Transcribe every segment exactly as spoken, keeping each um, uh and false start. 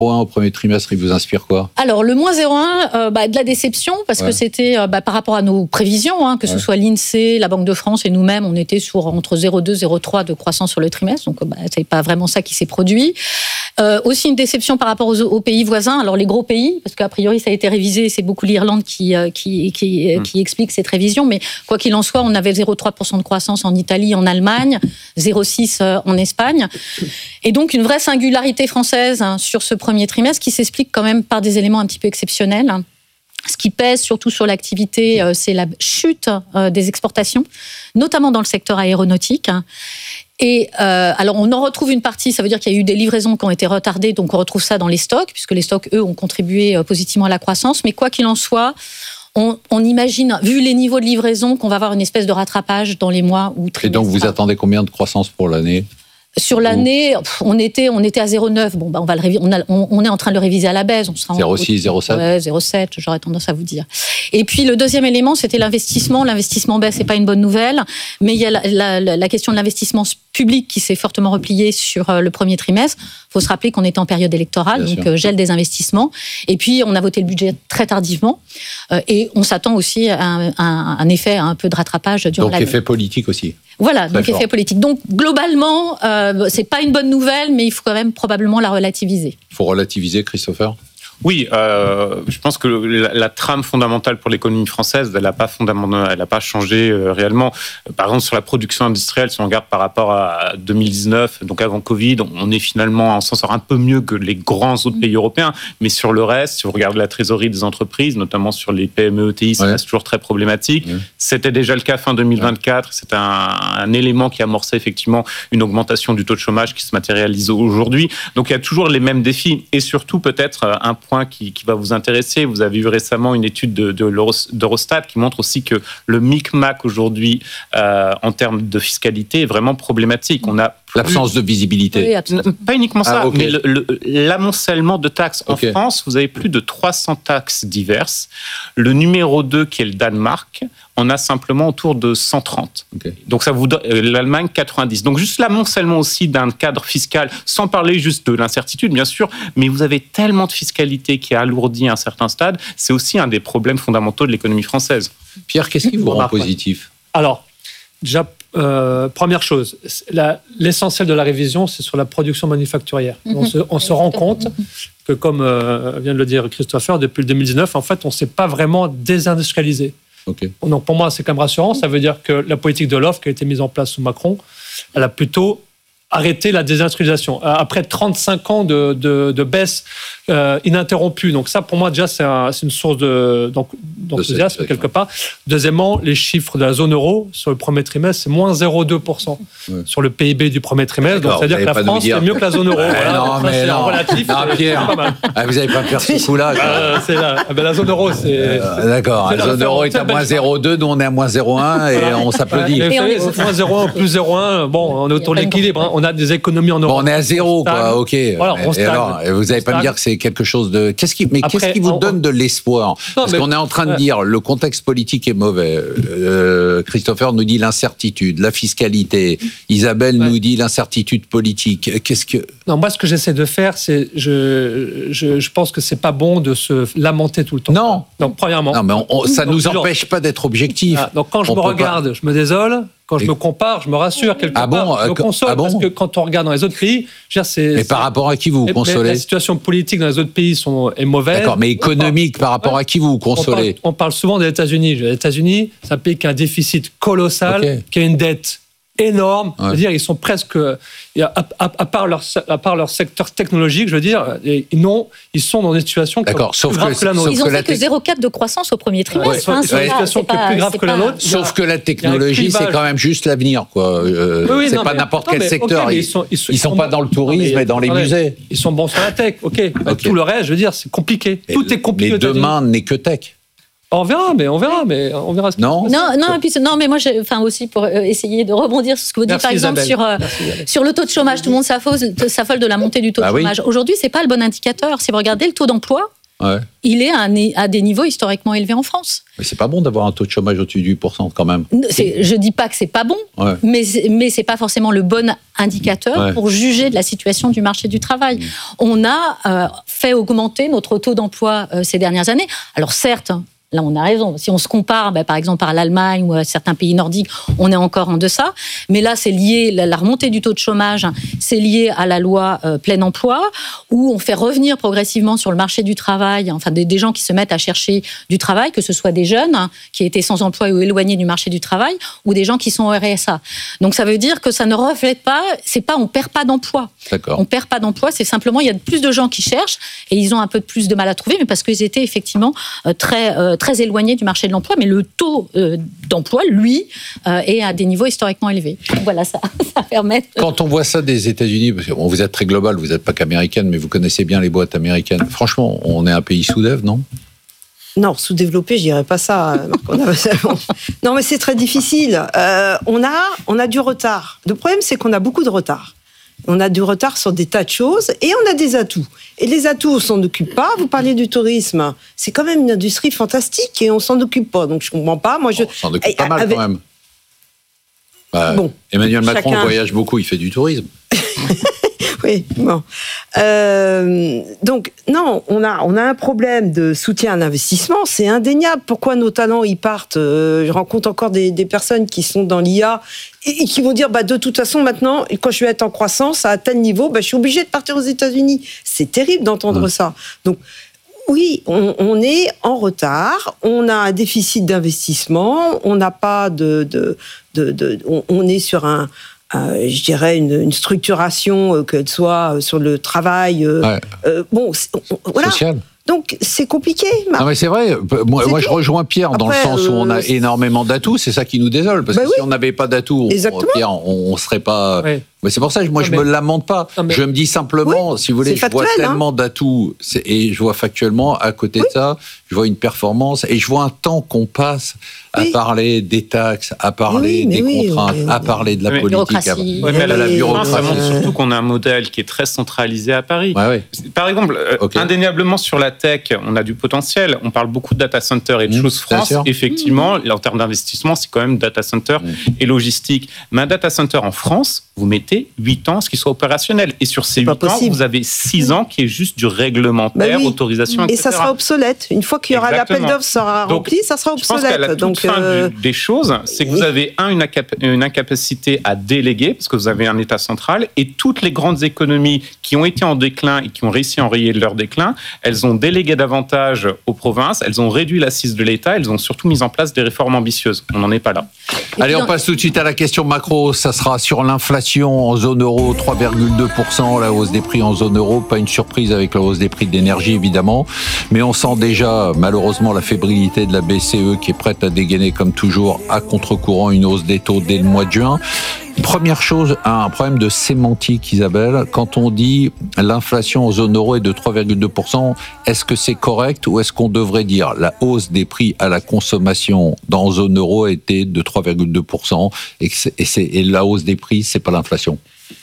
un au premier trimestre, il vous inspire quoi? Alors, le moins zéro virgule un, euh, bah, de la déception, parce ouais. que c'était euh, bah, par rapport à nos prévisions, hein, que ouais. ce soit l'INSEE, la Banque de France et nous-mêmes, on était sur entre zéro virgule deux et zéro virgule trois de croissance sur le trimestre, donc bah, c'est pas vraiment ça qui s'est produit. Euh, aussi une déception par rapport aux, aux pays voisins, alors les gros pays, parce qu'a priori ça a été révisé, c'est beaucoup l'Irlande qui, euh, qui, qui, mmh. qui explique cette révision, mais quoi qu'il en soit, on avait zéro virgule trois pour cent de croissance en Italie, en Allemagne, zéro virgule six pour cent en Espagne, et donc une vraie singularité française hein, sur ce premier trimestre qui s'explique quand même par des éléments un petit peu exceptionnels. Ce qui pèse surtout sur l'activité, euh, c'est la chute euh, des exportations, notamment dans le secteur aéronautique. Et euh, alors, on en retrouve une partie, ça veut dire qu'il y a eu des livraisons qui ont été retardées, donc on retrouve ça dans les stocks, puisque les stocks, eux, ont contribué euh, positivement à la croissance. Mais quoi qu'il en soit, on, on imagine, vu les niveaux de livraison, qu'on va avoir une espèce de rattrapage dans les mois ou trimestres. Et donc, vous attendez combien de croissance pour l'année ? Sur l'année, on était, on était à zéro virgule neuf. Bon, bah, on va le réviser. On, a, on, on est en train de le réviser à la baisse. zéro virgule six, zéro virgule sept Ouais, zéro virgule sept, j'aurais tendance à vous dire. Et puis, le deuxième élément, c'était l'investissement. L'investissement baisse, c'est pas une bonne nouvelle. Mais il y a la, la, la question de l'investissement public qui s'est fortement repliée sur le premier trimestre. Il faut se rappeler qu'on était en période électorale, Bien donc sûr. gel des investissements. Et puis, on a voté le budget très tardivement. Et on s'attend aussi à un, à un effet, à un peu de rattrapage durant donc, l'année. Donc, effet politique aussi. Voilà, donc effet politique. Donc, globalement, euh, c'est pas une bonne nouvelle, mais il faut quand même probablement la relativiser. Il faut relativiser, Christopher ? Oui, euh, je pense que la, la trame fondamentale pour l'économie française, elle n'a pas fondamentalement, elle n'a pas changé euh, réellement. Par exemple, sur la production industrielle, si on regarde par rapport à deux mille dix-neuf, donc avant Covid, on est finalement, on s'en sort un peu mieux que les grands autres pays européens. Mais sur le reste, si vous regardez la trésorerie des entreprises, notamment sur les P M E, E T I, ça ouais. reste toujours très problématique. Ouais. C'était déjà le cas fin deux mille vingt-quatre. Ouais. C'est un, un élément qui amorçait effectivement une augmentation du taux de chomage qui se matérialise aujourd'hui. Donc il y a toujours les mêmes défis et surtout peut-être un point Qui, qui va vous intéresser. Vous avez eu récemment une étude de, de d'Eurostat qui montre aussi que le micmac aujourd'hui, euh, en termes de fiscalité, est vraiment problématique. On a plus... L'absence de visibilité. Oui, pas uniquement ça, ah, okay. mais le, le, l'amoncellement de taxes. En okay. France, vous avez plus de trois cents taxes diverses. Le numéro deux, qui est le Danemark, on a simplement autour de cent trente. Okay. Donc ça vous donne, l'Allemagne quatre-vingt-dix. Donc juste l'amoncellement aussi d'un cadre fiscal, sans parler juste de l'incertitude bien sûr, mais vous avez tellement de fiscalité qui a alourdi à un certain stade, c'est aussi un des problèmes fondamentaux de l'économie française. Pierre, qu'est-ce qui vous rend positif ? Alors, déjà, euh, première chose, la, l'essentiel de la révision, c'est sur la production manufacturière. Mm-hmm. On, se, on se rend compte que, comme euh, vient de le dire Christopher, depuis le deux mille dix-neuf, en fait, on ne s'est pas vraiment désindustrialisé. Okay. Donc pour moi, c'est quand même rassurant. Ça veut dire que la politique de l'offre qui a été mise en place sous Macron, elle a plutôt arrêté la désindustrialisation. Après trente-cinq ans de, de, de baisse euh, ininterrompue. Donc ça, pour moi, déjà, c'est, un, c'est une source de, donc, d'enthousiasme, quelque part. Deuxièmement, les chiffres de la zone euro sur le premier trimestre, c'est moins zéro virgule deux pour cent ouais. sur le P I B du premier trimestre. D'accord, donc ça veut dire que la France, c'est mieux que la zone euro. Voilà, non, donc, mais ça, c'est non. relatif. Non, c'est, Pierre, c'est pas mal. Ah, vous n'avez pas peur ce coup-là. Euh, c'est là. Ah, ben, la zone euro, c'est... Euh, d'accord, c'est la zone euro est à moins zéro virgule deux, nous on est à moins zéro virgule un et voilà. on s'applaudit. Et vous savez, c'est moins zéro virgule un, plus zéro virgule un. Bon, on est autour de l'équilibre. Hein. On a des économies en Europe. Bon, on est à zéro, quoi, ok. Voilà, on et alors, vous n'allez pas me dire que c'est quelque chose de... Qu'est-ce qui... Mais Après, qu'est-ce qui vous on... donne de l'espoir ? Non, Parce mais... qu'on est en train de dire, le contexte politique est mauvais. Euh, Christopher nous dit l'incertitude, la fiscalité. Isabelle ouais. nous dit l'incertitude politique. Qu'est-ce que... Non, moi, ce que j'essaie de faire, c'est... Je, je, je pense que c'est pas bon de se lamenter tout le temps. Non. Donc, premièrement... Non, mais on, on, ça ne nous empêche pas d'être objectifs. Ah, donc, quand je on me regarde, pas... je me désole... Quand je me compare, je me rassure quelque ah part. Bon, je me console ah bon parce que quand on regarde dans les autres pays, je veux dire, c'est. Mais par c'est, rapport à qui vous vous consolez ? La situation politique dans les autres pays sont, est mauvaise. D'accord, mais économique par rapport à qui vous vous consolez ? on parle, on parle souvent des États-Unis. Les États-Unis, c'est un pays qui a un déficit colossal, okay. qui a une dette énorme. Ouais. Je veux dire, ils sont presque, à, à, à, part leur, à part leur secteur technologique, je veux dire, ils, non, ils sont dans une situation qui est plus grave que, que la nôtre. Ils ont fait que zéro virgule quatre de croissance au premier trimestre. Ouais. Hein, c'est ouais. une situation qui est plus grave que la nôtre. Sauf que la technologie, c'est quand même juste l'avenir, quoi. Euh, oui, oui, c'est non, pas mais, n'importe non, quel mais, secteur. Okay, ils, ils sont, ils sont, ils sont pas dans le tourisme et dans les musées. Ils sont bons sur la tech, ok. Tout le reste, je veux dire, c'est compliqué. Tout est compliqué. Mais demain n'est que tech. On verra, mais on verra, mais on verra. Ce non, non, non, et puis non, mais moi, j'ai, enfin aussi pour essayer de rebondir sur ce que vous dites, Merci par exemple sur euh, sur le taux de chômage. Tout le monde s'affole, s'affole de la montée du taux bah de chômage. Oui. Aujourd'hui, c'est pas le bon indicateur. Si vous regardez le taux d'emploi, ouais. il est à, un, à des niveaux historiquement élevés en France. Mais c'est pas bon d'avoir un taux de chômage au-dessus du huit pour cent quand même. C'est, je dis pas que c'est pas bon, ouais. mais, mais c'est pas forcément le bon indicateur ouais. pour juger de la situation du marché du travail. Mmh. On a euh, fait augmenter notre taux d'emploi euh, ces dernières années. Alors certes, là, on a raison. Si on se compare, ben, par exemple, par l'Allemagne ou à certains pays nordiques, on est encore en deçà. Mais là, c'est lié, la remontée du taux de chômage, c'est lié à la loi euh, plein emploi, où on fait revenir progressivement sur le marché du travail, enfin, des, des gens qui se mettent à chercher du travail, que ce soit des jeunes hein, qui étaient sans emploi ou éloignés du marché du travail, ou des gens qui sont au R S A. Donc, ça veut dire que ça ne reflète pas, c'est pas, on perd pas d'emploi. D'accord. On perd pas d'emploi, c'est simplement, il y a plus de gens qui cherchent, et ils ont un peu plus de mal à trouver, mais parce qu'ils étaient effectivement euh, très, euh, très éloigné du marché de l'emploi, mais le taux euh, d'emploi, lui, euh, est à des niveaux historiquement élevés. Voilà, ça, ça permet... De... Quand on voit ça des États-Unis, parce que bon, vous êtes très global, vous n'êtes pas qu'américaine, mais vous connaissez bien les boîtes américaines. Franchement, on est un pays sous-dév, non ? Non, sous-développé, je dirais pas ça, Marc. Non, mais c'est très difficile. Euh, on a, on a du retard. Le problème, c'est qu'on a beaucoup de retard. On a du retard sur des tas de choses et on a des atouts. Et les atouts, on s'en occupe pas. Vous parlez du tourisme, c'est quand même une industrie fantastique et on s'en occupe pas. Donc je comprends pas. Moi, je. On s'en occupe pas mal avec... quand même. Bah, bon, Emmanuel Macron chacun... voyage beaucoup, il fait du tourisme. Oui, bon. Euh, donc, non, on a, on a un problème de soutien à l'investissement, c'est indéniable. Pourquoi nos talents, ils partent euh, Je rencontre encore des, des personnes qui sont dans l'I A et, et qui vont dire, bah, de toute façon, maintenant, quand je vais être en croissance à tel niveau, bah, je suis obligé de partir aux États-Unis. C'est terrible d'entendre mmh. ça. Donc, oui, on, on est en retard, on a un déficit d'investissement, on n'a pas de... de, de, de on, on est sur un... Euh, je dirais une, une structuration, euh, qu'elle soit sur le travail, euh, ouais. euh, bon, on, voilà. Social. Donc c'est compliqué. Marc. Non mais c'est vrai. Moi, moi je rejoins Pierre dans Après, le sens où on a euh, énormément d'atouts. C'est ça qui nous désole parce bah que oui. si on n'avait pas d'atouts, on, Pierre, on, on serait pas. Ouais. Mais c'est pour ça que moi, non, je ne me lamente pas. Non, je me dis simplement, oui, si vous voulez, je factuel, vois tellement hein. d'atouts et je vois factuellement, à côté oui. de ça, je vois une performance et je vois un temps qu'on passe à oui. parler des taxes, à parler oui, des oui, contraintes, oui, oui, à parler de la oui, politique, à, oui, mais la, la bureaucratie. Ça montre surtout qu'on a un modèle qui est très centralisé à Paris. Ouais, oui. Par exemple, okay. indéniablement sur la tech, on a du potentiel. On parle beaucoup de data center et de mmh, choses France. Effectivement, mmh. en termes d'investissement, c'est quand même data center mmh. et logistique. Mais un data center en France, vous mettez huit ans à ce qu'il soit opérationnel. Et sur ces huit ans, vous avez six ans qui est juste du réglementaire, bah oui. autorisation, et cetera. Et ça sera obsolète. Une fois qu'il y aura l'appel d'offres sera Donc, rempli, ça sera obsolète. Je pense qu'à la toute Donc, fin euh... du, des choses, c'est que vous avez, un, une, incap- une incapacité à déléguer, parce que vous avez un État central, et toutes les grandes économies qui ont été en déclin et qui ont réussi à enrayer leur déclin, elles ont délégué davantage aux provinces, elles ont réduit l'assise de l'État, elles ont surtout mis en place des réformes ambitieuses. On n'en est pas là. Et Allez, on passe tout de suite à la question macro. Ça sera sur l'inflation en zone euro, trois virgule deux pour cent, la hausse des prix en zone euro. Pas une surprise avec la hausse des prix de l'énergie, évidemment. Mais on sent déjà, malheureusement, la fébrilité de la B C E qui est prête à dégainer, comme toujours, à contre-courant, une hausse des taux dès le mois de juin. Première chose, un problème de sémantique, Isabelle. Quand on dit l'inflation en zone euro est de trois virgule deux pour cent, est-ce que c'est correct ou est-ce qu'on devrait dire la hausse des prix à la consommation dans zone euro était de trois virgule deux pour cent et, que c'est, et, c'est, et la hausse des prix, c'est pas l'inflation?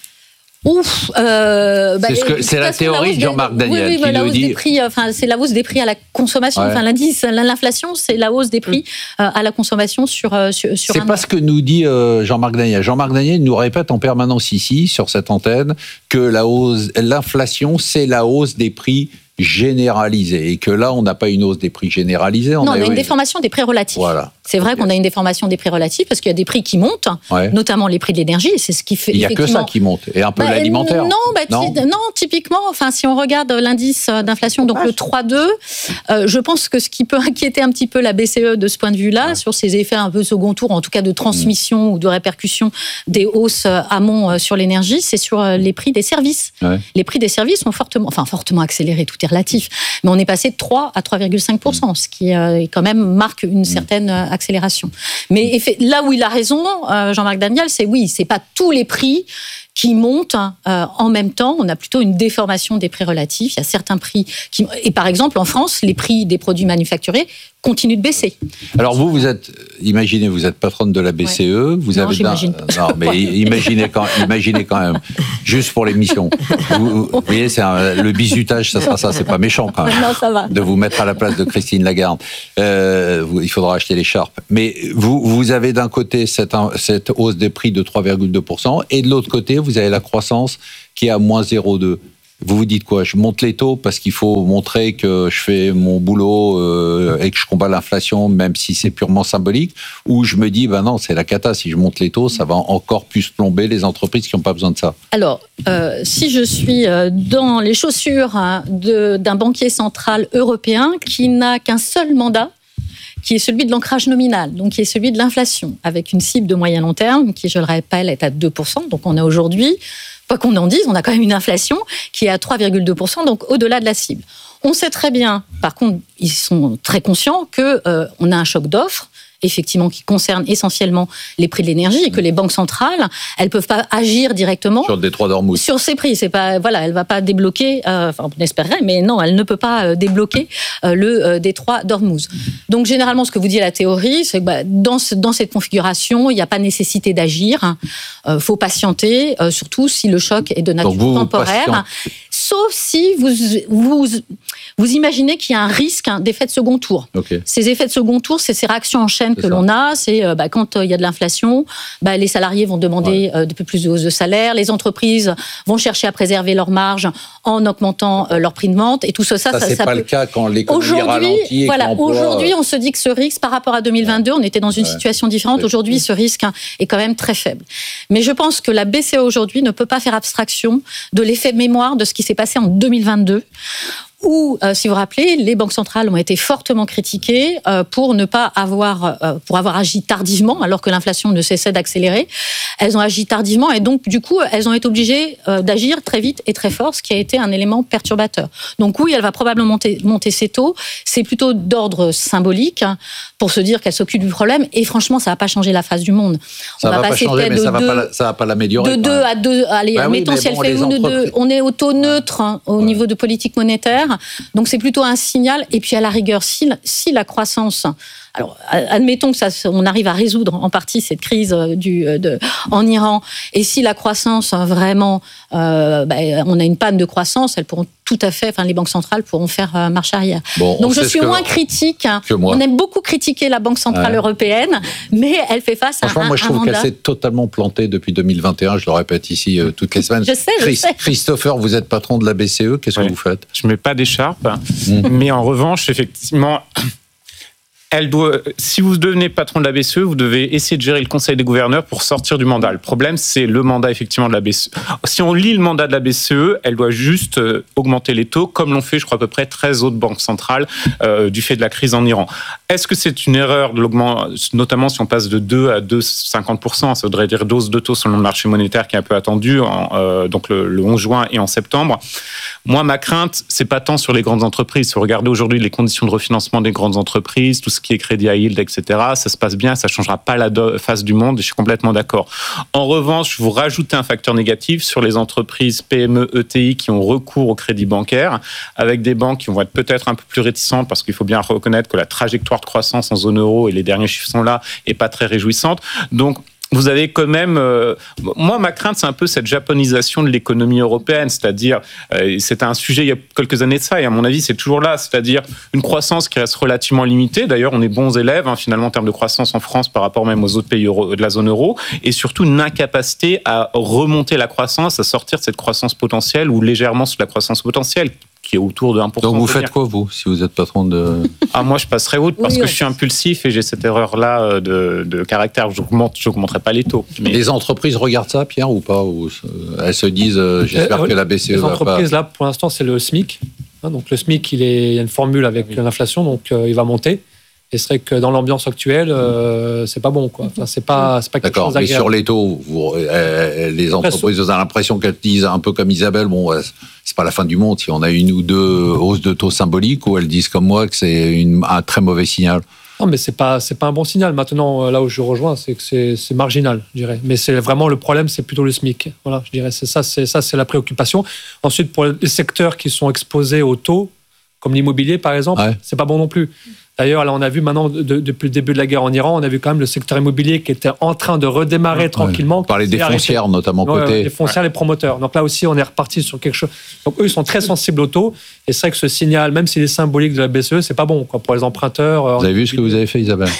Ouf, euh, bah, c'est, ce que, c'est la théorie de Jean-Marc des, Daniel oui, oui, qui bah, la nous hausse dit. Des prix, enfin, c'est la hausse des prix à la consommation. Ouais. Enfin, l'indice, l'inflation, c'est la hausse des prix euh, à la consommation sur sur. sur c'est un pas an. Ce que nous dit euh, Jean-Marc Daniel. Jean-Marc Daniel nous répète en permanence ici sur cette antenne que la hausse, l'inflation, c'est la hausse des prix généralisée et que là, on n'a pas une hausse des prix généralisée. On non, a on a une déformation des prix relatifs. Voilà. C'est vrai qu'on a une déformation des prix relatifs parce qu'il y a des prix qui montent, ouais. notamment les prix de l'énergie. Et c'est ce qui fait. Il n'y a que ça qui monte et un peu bah, l'alimentaire. Non, bah, non. T- non, typiquement. Enfin, si on regarde l'indice d'inflation, donc le trois virgule deux, euh, je pense que ce qui peut inquiéter un petit peu la B C E de ce point de vue-là, ouais. sur ces effets un peu second tour, en tout cas de transmission mmh. ou de répercussion des hausses amont sur l'énergie, c'est sur les prix des services. Ouais. Les prix des services ont fortement, enfin fortement accéléré. Tout est relatif, mais on est passé de trois à trois virgule cinq pour cent, mmh. ce qui euh, quand même marque une mmh. certaine accélération. Mais là où il a raison, Jean-Marc Daniel, c'est oui, c'est pas tous les prix qui montent euh, en même temps. On a plutôt une déformation des prix relatifs. Il y a certains prix qui... Et par exemple, en France, les prix des produits manufacturés continuent de baisser. Alors vous, vous êtes, imaginez, vous êtes patronne de la B C E, ouais. vous non, avez... j'imagine d'un... Non, mais imaginez quand, imaginez quand même, juste pour l'émission. Vous, vous voyez, c'est un, le bizutage, ça sera ça, c'est pas méchant quand même. Non, ça va. De vous mettre à la place de Christine Lagarde. Euh, vous, il faudra acheter l'écharpe. Mais vous, vous avez d'un côté cette, cette hausse des prix de trois virgule deux pour cent et de l'autre côté, vous avez la croissance qui est à moins zéro virgule deux. Vous vous dites quoi? Je monte les taux parce qu'il faut montrer que je fais mon boulot euh, et que je combats l'inflation, même si c'est purement symbolique, ou je me dis, ben non, c'est la cata, si je monte les taux, ça va encore plus plomber les entreprises qui n'ont pas besoin de ça. Alors, euh, si je suis dans les chaussures hein, de, d'un banquier central européen qui n'a qu'un seul mandat, qui est celui de l'ancrage nominal, donc qui est celui de l'inflation, avec une cible de moyen long terme qui, je le rappelle, est à deux pour cent, donc on a aujourd'hui... Quoi qu'on en dise, on a quand même une inflation qui est à trois virgule deux pour cent, donc au-delà de la cible. On sait très bien, par contre, ils sont très conscients qu'on euh, a un choc d'offres, effectivement, qui concerne essentiellement les prix de l'énergie et que les banques centrales, elles peuvent pas agir directement sur le détroit d'Ormuz. Sur ces prix, c'est pas voilà, elle va pas débloquer. Euh, enfin, on espérerait, mais non, elle ne peut pas euh, débloquer euh, le euh, détroit d'Ormuz. Donc généralement, ce que vous dit la théorie, c'est que bah, dans ce, dans cette configuration, il n'y a pas nécessité d'agir. Il euh, faut patienter, euh, surtout si le choc est de nature vous, temporaire. Vous Sauf si vous, vous, vous imaginez qu'il y a un risque hein, d'effet de second tour. Okay. Ces effets de second tour, c'est ces réactions en chaîne c'est que ça. l'on a. C'est euh, bah, quand il euh, y a de l'inflation, bah, les salariés vont demander ouais. euh, de peu plus de hausse de salaire. Les entreprises vont chercher à préserver leurs marges en augmentant euh, leur prix de vente. Et tout ça, ça, ça, ça c'est ça pas peut... le cas quand l'économie ralentit. Voilà, emploie... aujourd'hui, on se dit que ce risque, par rapport à deux mille vingt-deux, on était dans une ouais. situation différente. Aujourd'hui, ce risque hein, est quand même très faible. Mais je pense que la B C E aujourd'hui ne peut pas faire abstraction de l'effet mémoire de ce qui s'est passé en deux mille vingt-deux, où, euh, si vous vous rappelez, les banques centrales ont été fortement critiquées euh, pour ne pas avoir, euh, pour avoir agi tardivement, alors que l'inflation ne cessait d'accélérer. Elles ont agi tardivement et donc, du coup, elles ont été obligées euh, d'agir très vite et très fort, ce qui a été un élément perturbateur. Donc oui, elle va probablement monter, monter ses taux. C'est plutôt d'ordre symbolique hein, pour se dire qu'elle s'occupe du problème. Et franchement, ça va pas changer la face du monde. Ça on va, va passer pas changer, mais de ça deux, va pas, ça va pas l'améliorer. De deux à deux, allez, bah mettons oui, si bon, elle fait une ou deux, on est au taux neutre hein, au ouais. niveau de politique monétaire. Donc c'est plutôt un signal. Et puis à la rigueur, si, si la croissance, alors admettons que ça, on arrive à résoudre en partie cette crise du, de, en Iran, et si la croissance vraiment, euh, bah, on a une panne de croissance, elles pourront tout à fait, enfin les banques centrales pourront faire euh, marche arrière. Bon, donc je suis moins que, critique. Que moi. On aime beaucoup critiquer la Banque centrale ouais. européenne, mais elle fait face à un, Franchement, moi je trouve qu'elle s'est totalement plantée depuis deux mille vingt et un. Je le répète ici euh, toutes les semaines. Je sais, Chris, je sais. Christopher, vous êtes patron de la B C E. Qu'est-ce ouais. que vous faites? Je mets pas d'écharpe, mmh. mais en revanche, effectivement. Elle doit, si vous devenez patron de la B C E, vous devez essayer de gérer le Conseil des gouverneurs pour sortir du mandat. Le problème, c'est le mandat effectivement de la B C E. Si on lit le mandat de la B C E, elle doit juste augmenter les taux, comme l'ont fait, je crois, à peu près treize autres banques centrales euh, du fait de la crise en Iran. Est-ce que c'est une erreur de l'augmentation, notamment si on passe de deux à deux virgule cinquante pour cent, ça voudrait dire dose de taux selon le marché monétaire qui est un peu attendu, en, euh, donc le, le onze juin et en septembre. Moi, ma crainte, c'est pas tant sur les grandes entreprises. Si vous regardez aujourd'hui les conditions de refinancement des grandes entreprises, tout ce qui est crédit à yield, et cetera, ça se passe bien, ça changera pas la do- face du monde, je suis complètement d'accord. En revanche, vous rajoutez un facteur négatif sur les entreprises P M E, E T I qui ont recours au crédit bancaire, avec des banques qui vont être peut-être un peu plus réticentes parce qu'il faut bien reconnaître que la trajectoire de croissance en zone euro, et les derniers chiffres sont là, est pas très réjouissante. Donc, vous avez quand même... Euh, moi, ma crainte, c'est un peu cette japonisation de l'économie européenne, c'est-à-dire, euh, c'était un sujet il y a quelques années de ça, et à mon avis, c'est toujours là, c'est-à-dire une croissance qui reste relativement limitée. D'ailleurs, on est bons élèves, hein, finalement, en termes de croissance en France par rapport même aux autres pays euro, de la zone euro, et surtout une incapacité à remonter la croissance, à sortir de cette croissance potentielle ou légèrement sous la croissance potentielle, qui est autour de un pour cent. Donc vous faites quoi, vous, si vous êtes patron de... Ah, moi, je passerai outre parce oui, que je suis impulsif et j'ai cette erreur-là de, de caractère. Je n'augmenterai pas les taux. Mais... Les entreprises regardent ça, Pierre, ou pas, ou elles se disent, euh, j'espère euh, que la B C E les va pas... Les entreprises, là, pour l'instant, c'est le S M I C. Hein, donc le S M I C, il, est, il y a une formule avec oui. l'inflation, donc euh, il va monter. Et c'est vrai que dans l'ambiance actuelle, euh, c'est pas bon, quoi. Enfin, c'est pas, c'est pas quelque chose d'agréable. Mais sur les taux, vous, euh, les entreprises, vous avez l'impression qu'elles disent un peu comme Isabelle, bon, euh, c'est pas la fin du monde si on a une ou deux hausses de taux symboliques, ou elles disent comme moi que c'est une, un très mauvais signal. Non, mais c'est pas c'est pas un bon signal. Maintenant, là où je rejoins, c'est que c'est, c'est marginal, je dirais. Mais c'est vraiment le problème, c'est plutôt le SMIC. Voilà, je dirais c'est ça, c'est ça, c'est la préoccupation. Ensuite, pour les secteurs qui sont exposés au taux, comme l'immobilier par exemple, ouais. c'est pas bon non plus. D'ailleurs, là, on a vu maintenant, de, depuis le début de la guerre en Iran, on a vu quand même le secteur immobilier qui était en train de redémarrer ouais, tranquillement. On parlait des foncières, arrêté. notamment ouais, côté. Les foncières, ouais. les promoteurs. Donc là aussi, on est reparti sur quelque chose. Donc eux, ils sont très sensibles au taux. Et c'est vrai que ce signal, même s'il est symbolique de la B C E, c'est pas bon quoi, pour les emprunteurs. Vous avez vu ce que vous avez fait, Isabelle?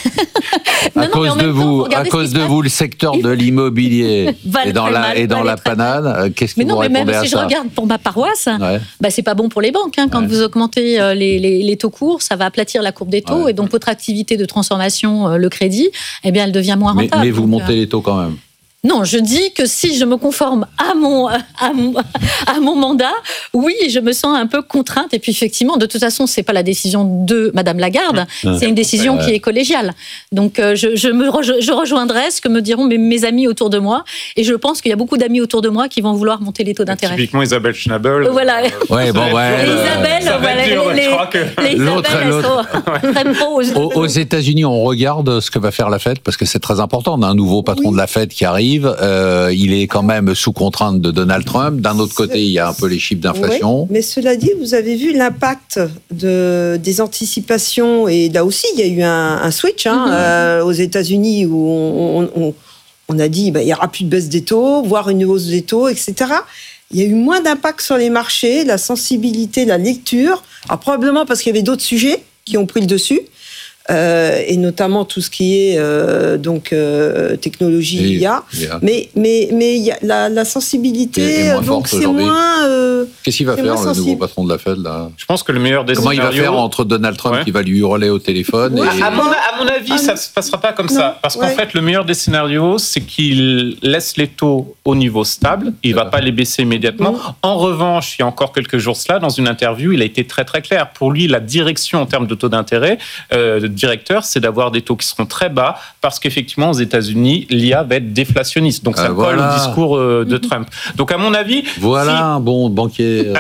À non, cause non, de vous, temps, à cause de vous, le secteur de l'immobilier est dans la, est dans la panade. Qu'est-ce que mais vous non, mais répondez même à si ça? je regarde pour ma paroisse, ouais. bah, c'est pas bon pour les banques. Hein. Quand ouais. vous augmentez les, les, les taux courts, ça va aplatir la courbe des taux ouais. et donc votre activité de transformation, le crédit, eh bien, elle devient moins rentable. Mais, mais vous donc, montez les taux quand même. Non, je dis que si je me conforme à mon, à mon, à mon mandat, oui, je me sens un peu contrainte. Et puis effectivement, de toute façon, c'est pas la décision de Madame Lagarde, mmh. c'est une décision ouais. qui est collégiale. Donc euh, je, je, me rejo- je rejoindrai ce que me diront mes, mes amis autour de moi. Et je pense qu'il y a beaucoup d'amis autour de moi qui vont vouloir monter les taux d'intérêt. Typiquement Isabelle Schnabel. Voilà. Euh, ouais, bon, ouais. Les Isabelle, voilà, dur, les, je crois que... les l'autre, Isabelle, l'autre. Elles sont très pro aux, aux, aux États-Unis, on regarde ce que va faire la Fed parce que c'est très important. On a un nouveau patron oui. de la Fed qui arrive. Euh, il est quand même sous contrainte de Donald Trump. D'un autre côté, il y a un peu les chiffres d'inflation. Oui, mais cela dit, vous avez vu l'impact de, des anticipations. Et là aussi, il y a eu un, un switch hein, mm-hmm. euh, aux États-Unis où on, on, on a dit bah, il n'y aura plus de baisse des taux, voire une hausse des taux, et cetera. Il y a eu moins d'impact sur les marchés, la sensibilité, la lecture. Alors, probablement parce qu'il y avait d'autres sujets qui ont pris le dessus. Euh, et notamment tout ce qui est euh, donc euh, technologie et, I A, yeah. mais mais mais y a la, la sensibilité donc c'est moins. Euh, Qu'est-ce qu'il va faire le sensible. nouveau patron de la Fed là? Je pense que le meilleur des Comment scénarios... il va faire entre Donald Trump ouais. qui va lui hurler au téléphone ouais. et... à, mon, à mon avis, ah, ça ne se passera pas comme non. ça, parce ouais. qu'en fait, le meilleur des scénarios, c'est qu'il laisse les taux au niveau stable. Il ne va pas les baisser immédiatement. Mmh. En revanche, il y a encore quelques jours cela, dans une interview, il a été très très clair. Pour lui, la direction en termes de taux d'intérêt. Euh, directeur, c'est d'avoir des taux qui seront très bas parce qu'effectivement, aux États-Unis, l'I A va être déflationniste. Donc, ça euh, colle voilà. au discours euh, de Trump. Donc, à mon avis... Voilà si... un bon banquier...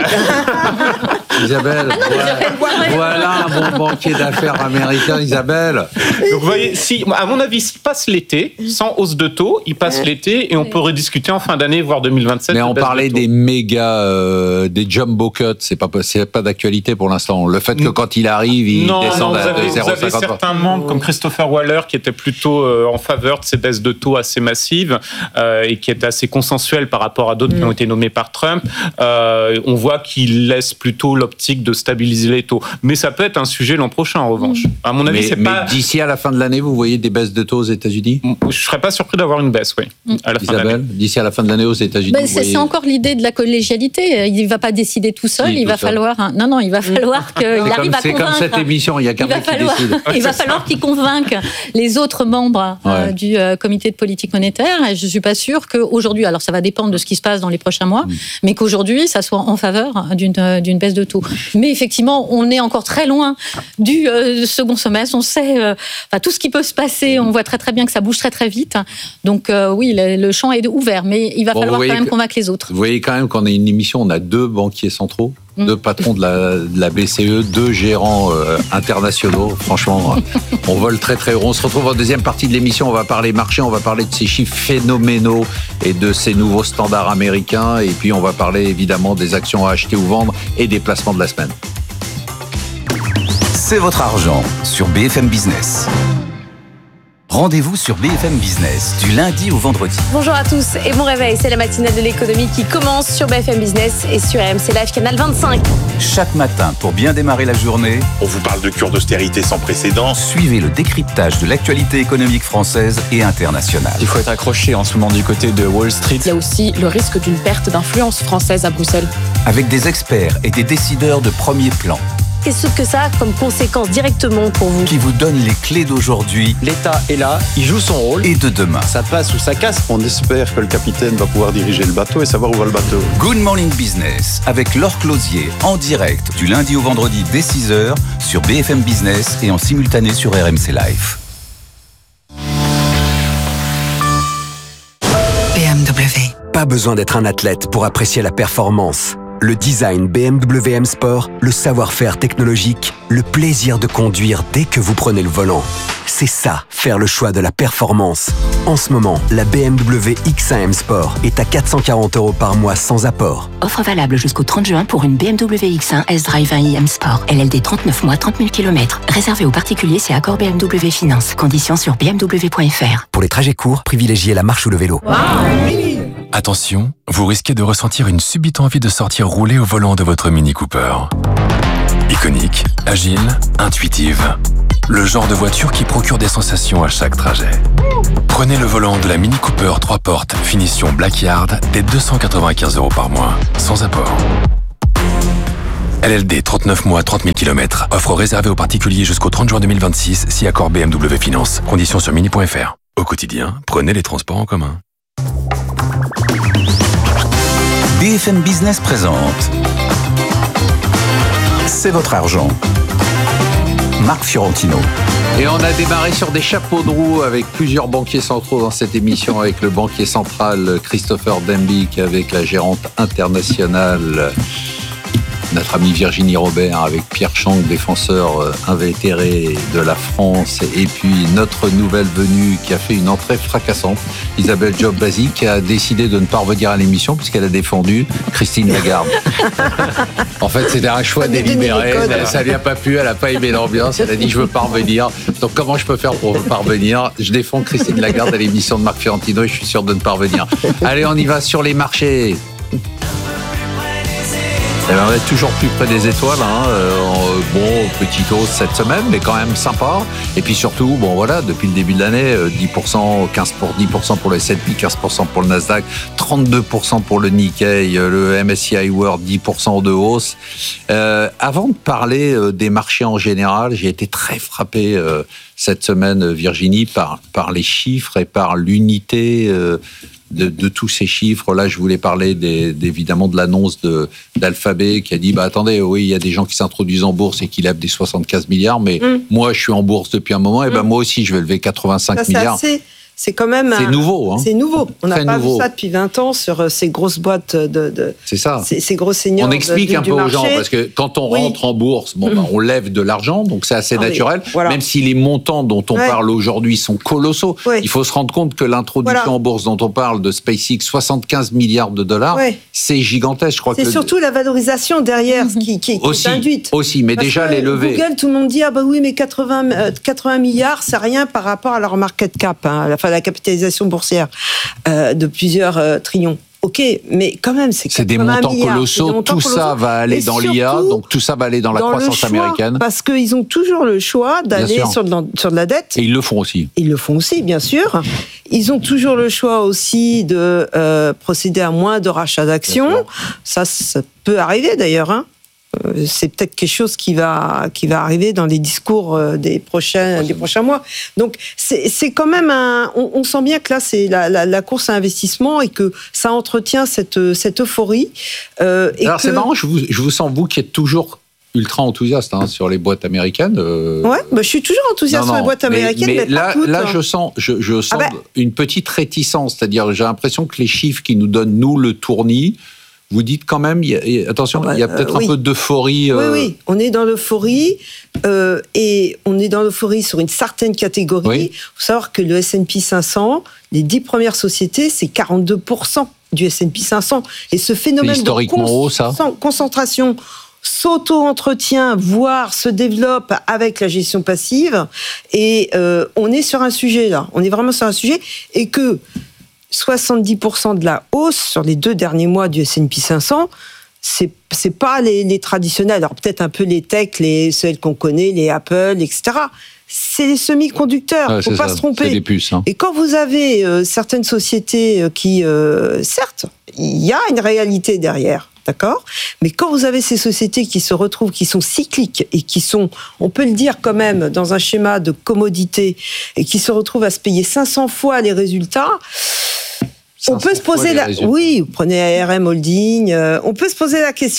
Isabelle, voilà, voilà un bon banquier d'affaires américain, Isabelle. Donc, vous voyez, si, à mon avis, s'il passe l'été, sans hausse de taux, il passe l'été et on peut rediscuter en fin d'année, voire deux mille vingt-sept. Mais on parlait des méga, euh, des jumbo cuts, c'est pas, c'est pas d'actualité pour l'instant. Le fait que quand il arrive, il non, descend non, à zéro virgule cinquante. Vous avez certains membres comme Christopher Waller qui étaient plutôt euh, en faveur de ces baisses de taux assez massives euh, et qui étaient assez consensuelles par rapport à d'autres mmh. qui ont été nommés par Trump. Euh, on voit qu'il laisse plutôt l'optique de stabiliser les taux. Mais ça peut être un sujet l'an prochain, en revanche. Mmh. À mon avis, mais, c'est mais pas... d'ici à la fin de l'année, vous voyez des baisses de taux aux États-Unis? Je serais pas surpris d'avoir une baisse, oui. Mmh. À la fin Isabelle, de l'année. D'ici à la fin de l'année aux États-Unis, ben, vous c'est, voyez... c'est encore l'idée de la collégialité. Il ne va pas décider tout seul. Si, il tout va seul. falloir... Un... Non, non, il va falloir qu'il arrive comme, à c'est convaincre... C'est comme cette émission, il y a quelqu'un qui falloir... décide. Il va falloir qu'il convainque les autres membres ouais. euh, du euh, comité de politique monétaire. Et je ne suis pas sûre qu'aujourd'hui, alors ça va dépendre de ce qui se passe dans les prochains mois, mmh. mais qu'aujourd'hui, ça soit en faveur d'une, euh, d'une baisse de taux. Mais effectivement, on est encore très loin du euh, second semestre. On sait euh, enfin, tout ce qui peut se passer. On voit très très bien que ça bouge très très vite. Donc euh, oui, le, le champ est ouvert, mais il va bon, falloir quand même que, convaincre les autres. Vous voyez quand même qu'on a une émission, on a deux banquiers centraux. Deux patrons de la, de la B C E, deux gérants euh, internationaux. Franchement, on vole très très haut. On se retrouve en deuxième partie de l'émission. On va parler marché, on va parler de ces chiffres phénoménaux et de ces nouveaux standards américains. Et puis on va parler évidemment des actions à acheter ou vendre et des placements de la semaine. C'est votre argent sur B F M Business. Rendez-vous sur B F M Business du lundi au vendredi. Bonjour à tous et bon réveil, c'est la matinale de l'économie qui commence sur B F M Business et sur R M C Live Canal vingt-cinq. Chaque matin, pour bien démarrer la journée, on vous parle de cure d'austérité sans précédent. Suivez le décryptage de l'actualité économique française et internationale. Il faut être accroché en ce moment du côté de Wall Street. Il y a aussi le risque d'une perte d'influence française à Bruxelles. Avec des experts et des décideurs de premier plan. Qu'est-ce que ça a comme conséquence directement pour vous? Qui vous donne les clés d'aujourd'hui. L'État est là, il joue son rôle. Et de demain. Ça passe ou ça casse. On espère que le capitaine va pouvoir diriger le bateau et savoir où va le bateau. Good Morning Business avec Laure Closier en direct du lundi au vendredi dès six heures sur B F M Business et en simultané sur R M C Live. B M W. Pas besoin d'être un athlète pour apprécier la performance. Le design B M W M Sport, le savoir-faire technologique, le plaisir de conduire dès que vous prenez le volant. C'est ça, faire le choix de la performance. En ce moment, la B M W X un M Sport est à quatre cent quarante euros par mois sans apport. Offre valable jusqu'au trente juin pour une B M W X un S-Drive un i M Sport. L L D trente-neuf mois, trente mille kilomètres. Réservé aux particuliers, c'est accord B M W Finance. Conditions sur b m w point f r. Pour les trajets courts, privilégiez la marche ou le vélo. Wow. Attention, vous risquez de ressentir une subite envie de sortir rouler au volant de votre Mini Cooper. Iconique, agile, intuitive. Le genre de voiture qui procure des sensations à chaque trajet. Prenez le volant de la Mini Cooper trois portes finition Blackyard dès deux cent quatre-vingt-quinze euros par mois, sans apport. L L D trente-neuf mois, trente mille kilomètres. Offre réservée aux particuliers jusqu'au trente juin deux mille vingt-six, si accord B M W Finance. Conditions sur mini point f r. Au quotidien, prenez les transports en commun. B F M Business présente C'est votre argent. Marc Fiorentino. Et on a démarré sur des chapeaux de roue avec plusieurs banquiers centraux dans cette émission, avec le banquier central Christopher Dembick, avec la gérante internationale, notre amie Virginie Robert, avec Pierre Chang, défenseur invétéré de la France, et puis notre nouvelle venue qui a fait une entrée fracassante, Isabelle Job-Bazzi, qui a décidé de ne pas revenir à l'émission puisqu'elle a défendu Christine Lagarde. En fait, c'était un choix délibéré, ça lui a pas plu, elle a pas aimé l'ambiance, elle a dit je veux pas revenir. Donc comment je peux faire pour pas revenir? Je défends Christine Lagarde à l'émission de Marc Fiorentino et je suis sûr de ne pas revenir. Allez, on y va sur les marchés. Eh ben, on est toujours plus près des étoiles, hein. euh, bon, petite hausse cette semaine, mais quand même sympa. Et puis surtout, bon voilà, depuis le début de l'année, dix pour cent, quinze pour cent, dix pour cent pour le S and P, quinze pour cent pour le Nasdaq, trente-deux pour cent pour le Nikkei, le M S C I World, dix pour cent de hausse. Euh, avant de parler euh, des marchés en général, j'ai été très frappé euh, cette semaine, Virginie, par, par les chiffres et par l'unité euh, De, de tous ces chiffres. Là, je voulais parler des, évidemment de l'annonce de, d'Alphabet qui a dit bah, attendez, oui, il y a des gens qui s'introduisent en bourse et qui lèvent des soixante-quinze milliards, mais mmh. moi, je suis en bourse depuis un moment, et ben mmh. moi aussi, je vais lever quatre-vingt-cinq ça, milliards. C'est, c'est quand même. C'est un, nouveau. Hein. C'est nouveau. On n'a pas nouveau. vu ça depuis vingt ans sur ces grosses boîtes de. de c'est ça. Ces, ces gros seigneurs. On explique de, un du peu marché. aux gens, parce que quand on rentre oui. en bourse, bon, mmh. bah, on lève de l'argent, donc c'est assez ah, naturel. Oui. Voilà. Même si les montants dont on ouais. parle aujourd'hui sont colossaux, oui. il faut se rendre compte que l'introduction voilà. en bourse dont on parle de SpaceX, soixante-quinze milliards de dollars, oui. c'est gigantesque. Je crois c'est que surtout le... la valorisation derrière mmh. qui, qui, qui aussi, est induite. Aussi, mais parce déjà les levées. Google, tout le monde dit ah bah oui, mais quatre-vingts, euh, quatre-vingts milliards, c'est rien par rapport à leur market cap, hein, enfin la capitalisation boursière. Euh, de plusieurs euh, trillions. Ok, mais quand même, c'est, c'est des montants milliards, colossaux. Des montants tout colossaux. Ça va aller et dans l'I A, donc tout ça va aller dans la dans croissance choix, américaine. Parce qu'ils ont toujours le choix d'aller sur de, la, sur de la dette. Et ils le font aussi. Ils le font aussi, bien sûr. Ils ont toujours le choix aussi de euh, procéder à moins de rachats d'actions. Ça, ça peut arriver d'ailleurs, hein. C'est peut-être quelque chose qui va qui va arriver dans les discours des prochains des prochains mois. Donc c'est c'est quand même un. On, on sent bien que là c'est la, la, la course à investissement et que ça entretient cette cette euphorie. Euh, et Alors que... c'est marrant, je vous je vous sens vous qui êtes toujours ultra enthousiaste hein, sur les boîtes américaines. Euh... Ouais, bah, je suis toujours enthousiaste non, non, sur les boîtes américaines, mais, mais, mais là, pas toutes, là, hein. je sens, je, je sens ah ben... une petite réticence, c'est-à-dire j'ai l'impression que les chiffres qui nous donnent nous le tournis. Vous dites quand même, il y a, attention, il y a peut-être euh, oui. un peu d'euphorie. Euh... Oui, oui, on est dans l'euphorie euh, et on est dans l'euphorie sur une certaine catégorie. Il oui. faut savoir que le S and P cinq cents, les dix premières sociétés, c'est quarante-deux pour cent du S and P cinq cents. Et ce phénomène c'est historiquement de cons- haut, ça. concentration s'auto-entretient, voire se développe avec la gestion passive. Et euh, on est sur un sujet là, on est vraiment sur un sujet et que soixante-dix pour cent de la hausse sur les deux derniers mois du S and P cinq cents, c'est c'est pas les, les traditionnels. Alors peut-être un peu les tech, les celles qu'on connaît, les Apple, et cetera. C'est les semi-conducteurs. Ouais, faut pas ça. se tromper. C'est des puces. Hein. Et quand vous avez euh, certaines sociétés qui, euh, certes, il y a une réalité derrière. D'accord ? Mais quand vous avez ces sociétés qui se retrouvent, qui sont cycliques et qui sont, on peut le dire quand même, dans un schéma de commodité et qui se retrouvent à se payer cinq cents fois les résultats, on peut se poser la... Oui, vous prenez A R M Holding, euh, on peut se poser la question.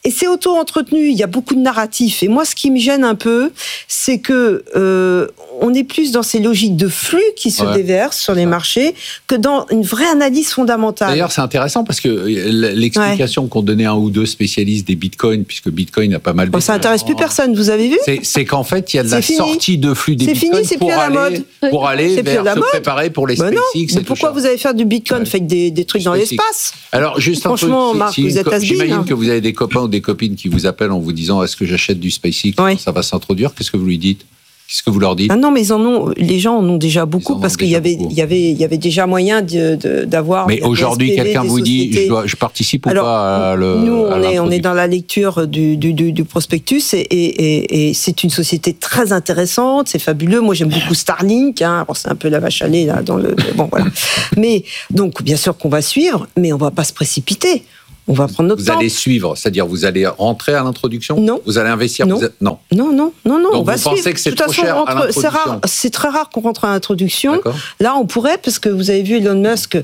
et c'est auto-entretenu. Il y a beaucoup de narratifs. Et moi, ce qui me gêne un peu, c'est que euh, on est plus dans ces logiques de flux qui se ouais. déversent sur les marchés que dans une vraie analyse fondamentale. D'ailleurs, c'est intéressant parce que l'explication ouais. qu'ont donné un ou deux spécialistes des bitcoins, puisque Bitcoin a pas mal. Bon, ça n'intéresse plus personne. Vous avez vu ? C'est, c'est qu'en fait, il y a de la fini. sortie de flux des c'est bitcoins fini, c'est pour plus à la aller, mode. pour aller vers se mode. préparer pour les ben SpaceX. Non. Pourquoi vous allez faire du bitcoin ouais. Faites des, des trucs dans SpaceX. l'espace. Alors, juste Franchement, un peu, Marc, si, vous êtes co- J'imagine hein. que vous avez des copains ou des copines qui vous appellent en vous disant est-ce que j'achète du SpaceX oui. Ça va s'introduire. Qu'est-ce que vous lui dites ? Qu'est-ce que vous leur dites ? Ah non, mais ils en ont, les gens en ont déjà beaucoup parce qu'il y avait, il y avait, il y avait déjà moyen de, de, d'avoir. Mais aujourd'hui, S P V, quelqu'un vous dit, je, dois, je participe ou Alors, pas à le. Nous, on à est, on est dans la lecture du, du, du, du prospectus et, et, et, et c'est une société très intéressante, c'est fabuleux. Moi, j'aime beaucoup Starlink. Hein, alors c'est un peu la vache à lait là dans le. Bon voilà. Mais donc, bien sûr qu'on va suivre, mais on va pas se précipiter. On va prendre notre vous temps. Vous allez suivre, c'est-à-dire vous allez rentrer à l'introduction ? Non. Vous allez investir ? Non. Vous êtes... non. Non, non, non, non. Donc on va vous suivre. pensez que c'est de toute trop façon, cher rentre, à l'introduction ? c'est rare, c'est très rare qu'on rentre à l'introduction. D'accord. Là, on pourrait, parce que vous avez vu Elon Musk.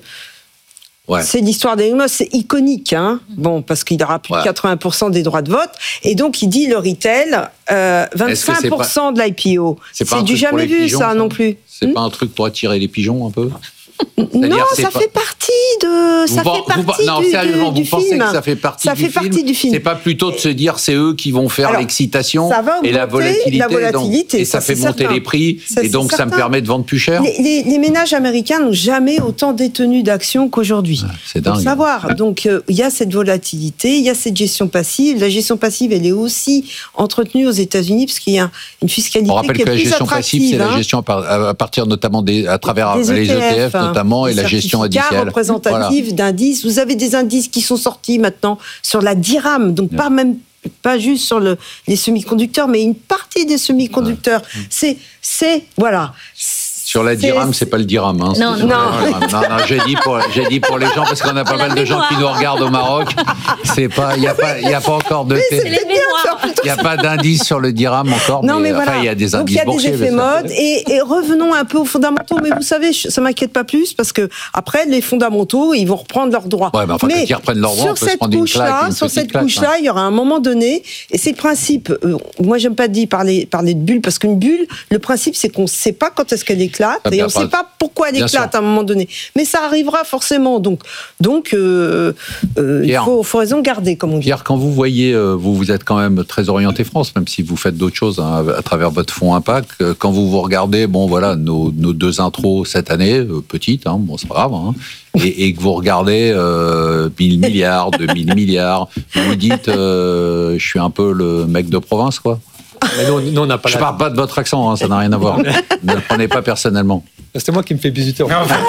Ouais. C'est l'histoire d'Elon Musk, c'est iconique, hein. Bon, parce qu'il aura plus ouais. de quatre-vingts pour cent des droits de vote, et donc il dit le retail, euh, vingt-cinq pour cent pas... de l'I P O. C'est, c'est du jamais vu, pigeons, ça, ça non plus. C'est hmm? pas un truc pour attirer les pigeons, un peu ? Non, ça pas... fait partie de. Ça vous fait partie non, du, sérieusement, du, du vous film. pensez que ça fait partie, ça du, fait film partie du film. C'est pas plutôt de se dire c'est eux qui vont faire Alors, l'excitation et la volatilité, la volatilité donc, et ça, ça fait monter certain. les prix ça, et donc certain. ça me permet de vendre plus cher. Les, les, les ménages américains n'ont jamais autant détenu d'actions qu'aujourd'hui. C'est dingue. Faut savoir. Donc il euh, y a cette volatilité, il y a cette gestion passive. La gestion passive, elle est aussi entretenue aux États-Unis parce qu'il y a une fiscalité On rappelle qui est que la plus gestion passive, c'est hein. la gestion à partir notamment des, à travers des les E T F, E T F notamment et la gestion additionnelle représentative voilà. d'indices. Vous avez des indices qui sont sortis maintenant sur la D I R A M, donc ouais. pas même pas juste sur le, les semi-conducteurs, mais une partie des semi-conducteurs. Ouais. C'est, c'est voilà. Sur la D I R A M, c'est pas le dirham. Hein, non, non. non, non, non, j'ai dit pour, j'ai dit pour les gens parce qu'on a pas mal de gens qui nous regardent au Maroc. C'est pas, il y a pas, il y a pas encore de. Il y a pas d'indice sur le dirham encore. Non, mais, mais enfin, voilà. il y a des indices boursiers. Donc il y a des effets mode et, et revenons un peu aux fondamentaux. Mais vous savez, ça m'inquiète pas plus parce que après les fondamentaux, ils vont reprendre leurs droits. Ouais, mais enfin, mais quand ils reprennent leurs droits, on peut se prendre une claque, une sur cette claque, couche-là, hein. Il y aura un moment donné, et c'est le principe. Euh, moi, j'aime pas dire parler parler de bulle parce qu'une bulle, le principe, c'est qu'on ne sait pas quand est-ce qu'elle éclate ah, et on ne sait pas pourquoi elle éclate à un moment donné. Mais ça arrivera forcément. Donc, donc, euh, euh, Pierre, il faut, faut raison garder, comme on dit. Pierre, quand vous voyez, euh, vous vous êtes quand même très orienté France, même si vous faites d'autres choses hein, à travers votre fonds Impact. Euh, quand vous vous regardez, bon voilà, nos, nos deux intros cette année, euh, petites, hein, bon c'est pas grave. Hein, Et, et que vous regardez euh, mille milliards, deux mille milliards, vous vous dites, euh, je suis un peu le mec de province, quoi. Mais nous, nous, on n'a pas je la... parle pas de votre accent, hein, ça n'a rien à voir. Ne le prenez pas personnellement. C'est moi qui me fais bisuter.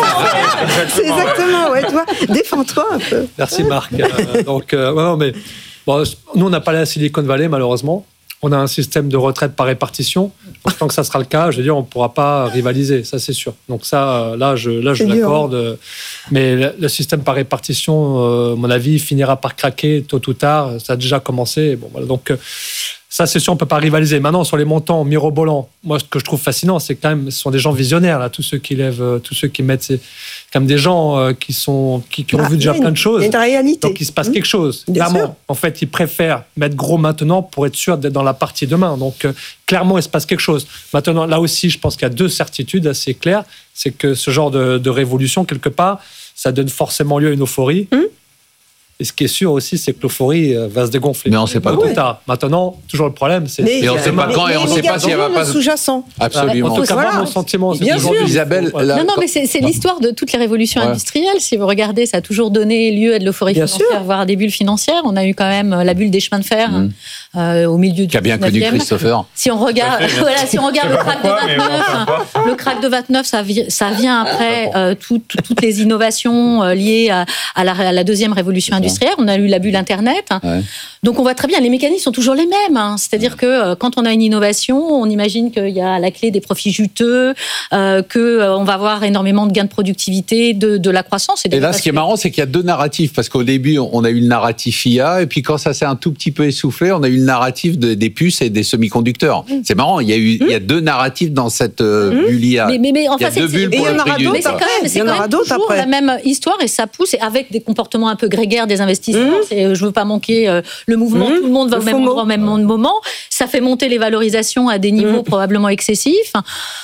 C'est exactement, ouais, toi, défends-toi un peu. Merci Marc. Euh, donc, euh, non, mais bon, nous, on n'a pas la Silicon Valley, malheureusement. On a un système de retraite par répartition. Tant que ça sera le cas, je veux dire, on ne pourra pas rivaliser, ça c'est sûr. Donc ça, là, je, là, je l'accorde. Mais le, le système par répartition, euh, à mon avis, finira par craquer tôt ou tard. Ça a déjà commencé. Bon, voilà. Donc ça, c'est sûr, on ne peut pas rivaliser. Maintenant, sur les montants mirobolants, moi, ce que je trouve fascinant, c'est quand même, ce sont des gens visionnaires, là, tous ceux qui lèvent, tous ceux qui mettent, c'est quand même des gens euh, qui sont, qui, qui ont ah, vu déjà plein de choses. Il y a une réalité. Donc, il se passe mmh. quelque chose. Bien clairement, sûr. En fait, ils préfèrent mettre gros maintenant pour être sûr d'être dans la partie demain. Donc, euh, clairement, il se passe quelque chose. Maintenant, là aussi, je pense qu'il y a deux certitudes assez claires. C'est que ce genre de, de révolution, quelque part, ça donne forcément lieu à une euphorie. Mmh. Et ce qui est sûr aussi, c'est que l'euphorie va se dégonfler. Mais on ne sait pas quand. Maintenant, toujours le problème, c'est... Mais et on ne sait pas quand et on ne sait pas si elle va pas... sous-jacent. Absolument. En tout cas, voilà. Mon sentiment, c'est bien sûr. Isabelle, là, non, non, mais c'est, c'est l'histoire de toutes les révolutions ouais. industrielles. Si vous regardez, ça a toujours donné lieu à de l'euphorie bien financière, sûr. voire à des bulles financières. On a eu quand même la bulle des chemins de fer mmh. euh, au milieu du qui a bien connu Christopher. Si on regarde, voilà, si on regarde le crack de vingt-neuf, le crack de vingt-neuf, ça, vi- ça vient après euh, tout, tout, toutes les innovations euh, liées à, à, la, à la deuxième révolution industrielle. On a eu la bulle Internet. Ouais. Donc on voit très bien, les mécanismes sont toujours les mêmes. Hein. C'est-à-dire ouais. que euh, quand on a une innovation, on imagine qu'il y a à la clé des profits juteux, euh, qu'on euh, va avoir énormément de gains de productivité, de, de la croissance. Et, et là, ce qui est marrant, c'est qu'il y a deux narratifs. Parce qu'au début, on a eu le narratif I A, et puis quand ça s'est un tout petit peu essoufflé, on a eu le narratif de, des puces et des semi-conducteurs. Mmh. C'est marrant, il y a eu, mmh. il y a deux narratifs dans cette euh, mmh. bulle I A. Mais, mais, mais enfin, il y a deux bulles pour le prix du Mais c'est quand même, c'est quand même toujours la même histoire, et ça pousse, et avec des comportements un peu grégaires des investissements. Mmh. C'est, je veux pas manquer euh, le mouvement. Mmh. Tout le monde va le au même endroit au même moment. Ça fait monter les valorisations à des niveaux mmh. probablement excessifs.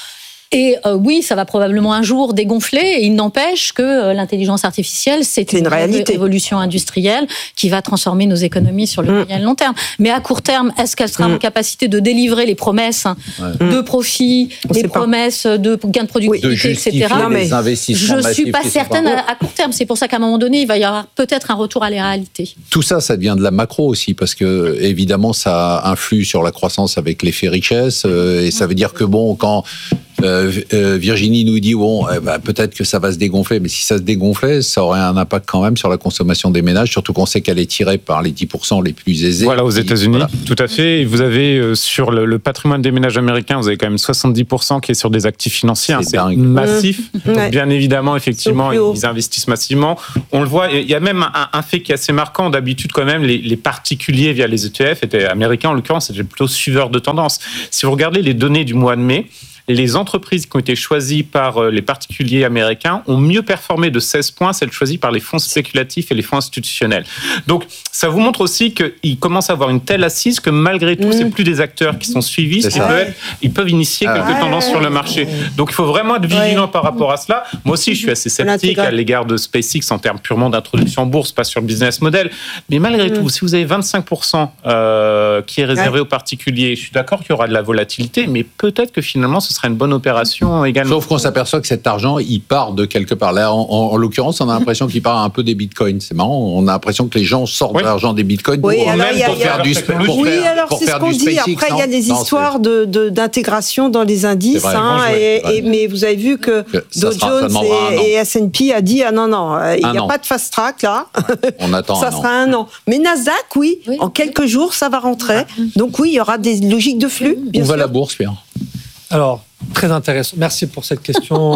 Et euh, oui, ça va probablement un jour dégonfler. Et il n'empêche que euh, l'intelligence artificielle, c'est, c'est une, une réalité. Révolution industrielle qui va transformer nos économies sur le mmh. moyen et long terme. Mais à court terme, est-ce qu'elle sera mmh. en capacité de délivrer les promesses ouais. de profit, On les promesses pas. de gains de productivité, oui, et cetera. Non, mais je ne suis pas certaine à, à court terme. C'est pour ça qu'à un moment donné, il va y avoir peut-être un retour à la réalité. Tout ça, ça devient de la macro aussi, parce que évidemment, ça influe sur la croissance avec l'effet richesse. Euh, et ça veut dire que bon, quand Euh, euh, Virginie nous dit bon, eh ben, peut-être que ça va se dégonfler, mais si ça se dégonflait, ça aurait un impact quand même sur la consommation des ménages, surtout qu'on sait qu'elle est tirée par les dix pour cent les plus aisés. Voilà, aux États-Unis, voilà. Tout à fait. Et vous avez euh, sur le, le patrimoine des ménages américains, vous avez quand même soixante-dix pour cent qui est sur des actifs financiers. C'est, hein, c'est massif. Mmh. Donc, ouais. Bien évidemment, effectivement, ils investissent massivement. On le voit. Il y a même un, un fait qui est assez marquant. D'habitude, quand même, les, les particuliers via les E T F étaient américains en l'occurrence, étaient plutôt suiveurs de tendance. Si vous regardez les données du mois de mai, les entreprises qui ont été choisies par les particuliers américains ont mieux performé de seize points celles choisies par les fonds spéculatifs et les fonds institutionnels. Donc, ça vous montre aussi qu'ils commencent à avoir une telle assise que malgré tout, mmh. c'est plus des acteurs qui sont suivis, ils peuvent, être, ils peuvent initier ah, quelques ouais. tendances sur le marché. Donc, il faut vraiment être vigilant ouais. par rapport à cela. Moi aussi, je suis assez sceptique à l'égard de SpaceX en termes purement d'introduction en bourse, pas sur le business model. Mais malgré mmh. tout, si vous avez vingt-cinq pour cent euh, qui est réservé ouais. aux particuliers, je suis d'accord qu'il y aura de la volatilité, mais peut-être que finalement, ce sera une bonne opération également. Sauf qu'on s'aperçoit que cet argent, il part de quelque part. Là, en, en, en l'occurrence, on a l'impression qu'il part un peu des bitcoins. C'est marrant, on a l'impression que les gens sortent oui. de l'argent des bitcoins oui, pour, alors, même y a, pour y a, faire du pour Oui, faire, alors pour c'est ce qu'on dit. SpaceX, Après, il y a des non, histoires de, de, d'intégration dans les indices. Vrai, hein, et, et, mais vous avez vu que, que Dow Jones et, et S and P a dit ah non, non, il n'y a an. pas de fast track là. Ouais. On attend ça un sera an. un an. Mais Nasdaq, oui, oui, en quelques jours, ça va rentrer. Donc oui, il y aura des logiques de flux. Où va la bourse, Pierre ? Alors, très intéressant. Merci pour cette question.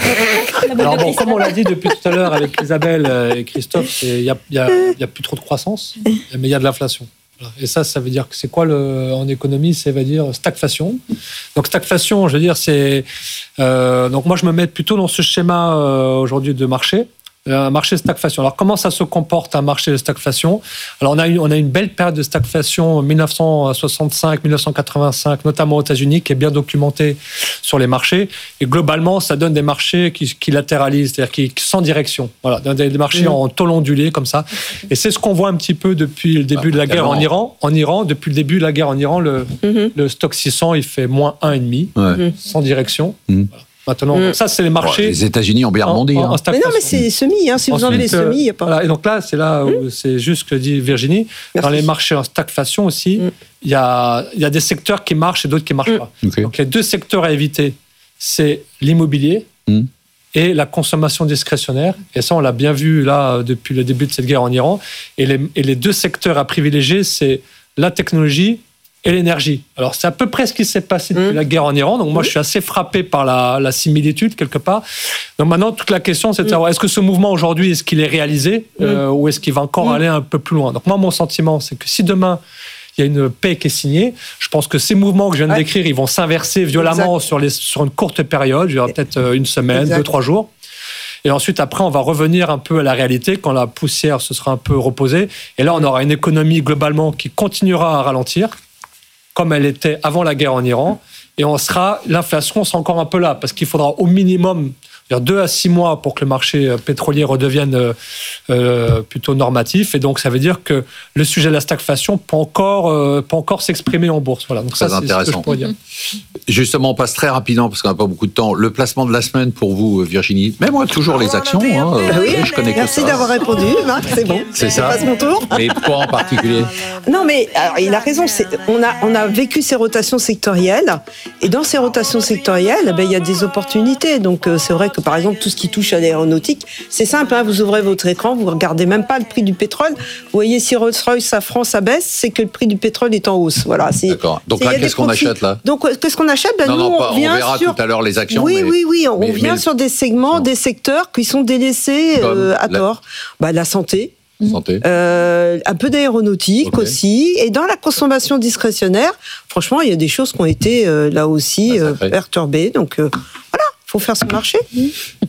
Alors bon, comme on l'a dit depuis tout à l'heure avec Isabelle et Christophe, il n'y a, y a, y a plus trop de croissance, mais il y a de l'inflation. Et ça, ça veut dire que c'est quoi le, en économie, ça veut dire stagflation. Donc stagflation, je veux dire, c'est euh, donc moi je me mets plutôt dans ce schéma euh, aujourd'hui de marché. Un marché de stagflation. Alors, comment ça se comporte un marché de stagflation ? Alors, on a, eu, on a une belle période de stagflation dix-neuf cent soixante-cinq dix-neuf cent quatre-vingt-cinq, notamment aux États-Unis, qui est bien documentée sur les marchés. Et globalement, ça donne des marchés qui, qui latéralisent, c'est-à-dire qui, sans direction. Voilà, des marchés mmh. en taux ondulé, comme ça. Et c'est ce qu'on voit un petit peu depuis le début bah, de la guerre en Iran. En Iran, depuis le début de la guerre en Iran, le, mmh. le stock six cents, il fait moins un virgule cinq, ouais. sans direction. Mmh. Voilà. Maintenant, mmh. ça, c'est les marchés. Les États-Unis ont bien rebondi. Hein. Mais non, mais c'est semi. Hein, si vous enlevez semi, il n'y a pas. Voilà, et donc là, c'est là où mmh. c'est juste ce que dit Virginie. Merci. Dans les marchés en stagflation aussi, il mmh. y, a, y a des secteurs qui marchent et d'autres qui ne marchent mmh. pas. Okay. Donc, il y a deux secteurs à éviter. C'est l'immobilier mmh. et la consommation discrétionnaire. Et ça, on l'a bien vu là depuis le début de cette guerre en Iran. Et les, et les deux secteurs à privilégier, c'est la technologie et l'énergie. Alors, c'est à peu près ce qui s'est passé depuis mmh. la guerre en Iran. Donc, moi, mmh. je suis assez frappé par la, la similitude, quelque part. Donc, maintenant, toute la question, c'est de savoir, mmh. est-ce que ce mouvement, aujourd'hui, est-ce qu'il est réalisé mmh. euh, ou est-ce qu'il va encore mmh. aller un peu plus loin ? Donc, moi, mon sentiment, c'est que si demain, il y a une paix qui est signée, je pense que ces mouvements que je viens de ouais. décrire, ils vont s'inverser violemment sur, les, sur une courte période, je dirais peut-être une semaine, exact. deux, trois jours. Et ensuite, après, on va revenir un peu à la réalité quand la poussière se sera un peu reposée. Et là, on aura une économie, globalement, qui continuera à ralentir, comme elle était avant la guerre en Iran, et on sera, l'inflation sera encore un peu là, parce qu'il faudra au minimum deux à six mois pour que le marché pétrolier redevienne euh, plutôt normatif, et donc ça veut dire que le sujet de la stagflation peut encore, euh, peut encore s'exprimer en bourse. Voilà, donc très ça, c'est intéressant. Ce que je pourrais dire. Justement, on passe très rapidement, parce qu'on n'a pas beaucoup de temps. Le placement de la semaine pour vous, Virginie. Mais moi, toujours les actions. Hein, oui, je connais merci d'avoir répondu, Marc, c'est bon. C'est ça. Je passe mon tour. Mais quoi en particulier ? Non, mais alors, il a raison. C'est, on, a, on a vécu ces rotations sectorielles, et dans ces rotations sectorielles, ben, il y a des opportunités. Donc, euh, c'est vrai que par exemple, tout ce qui touche à l'aéronautique, c'est simple, hein, vous ouvrez votre écran, vous ne regardez même pas le prix du pétrole. Vous voyez, si Rolls-Royce, Safran, ça baisse, c'est que le prix du pétrole est en hausse. Voilà, c'est, D'accord. Donc là, qu'est-ce qu'on achète là ? Donc, qu'est-ce qu'on achète ben, non, nous, non, pas, on, vient on verra sur... tout à l'heure les actions. Oui, mais... oui, oui, on mais, vient mais... sur des segments, non. des secteurs qui sont délaissés euh, à la... tort. Bah, la santé. Santé. Euh, un peu d'aéronautique okay. aussi. Et dans la consommation discrétionnaire, franchement, il y a des choses qui ont été euh, là aussi euh, perturbées. Donc euh, voilà, il faut faire son marché.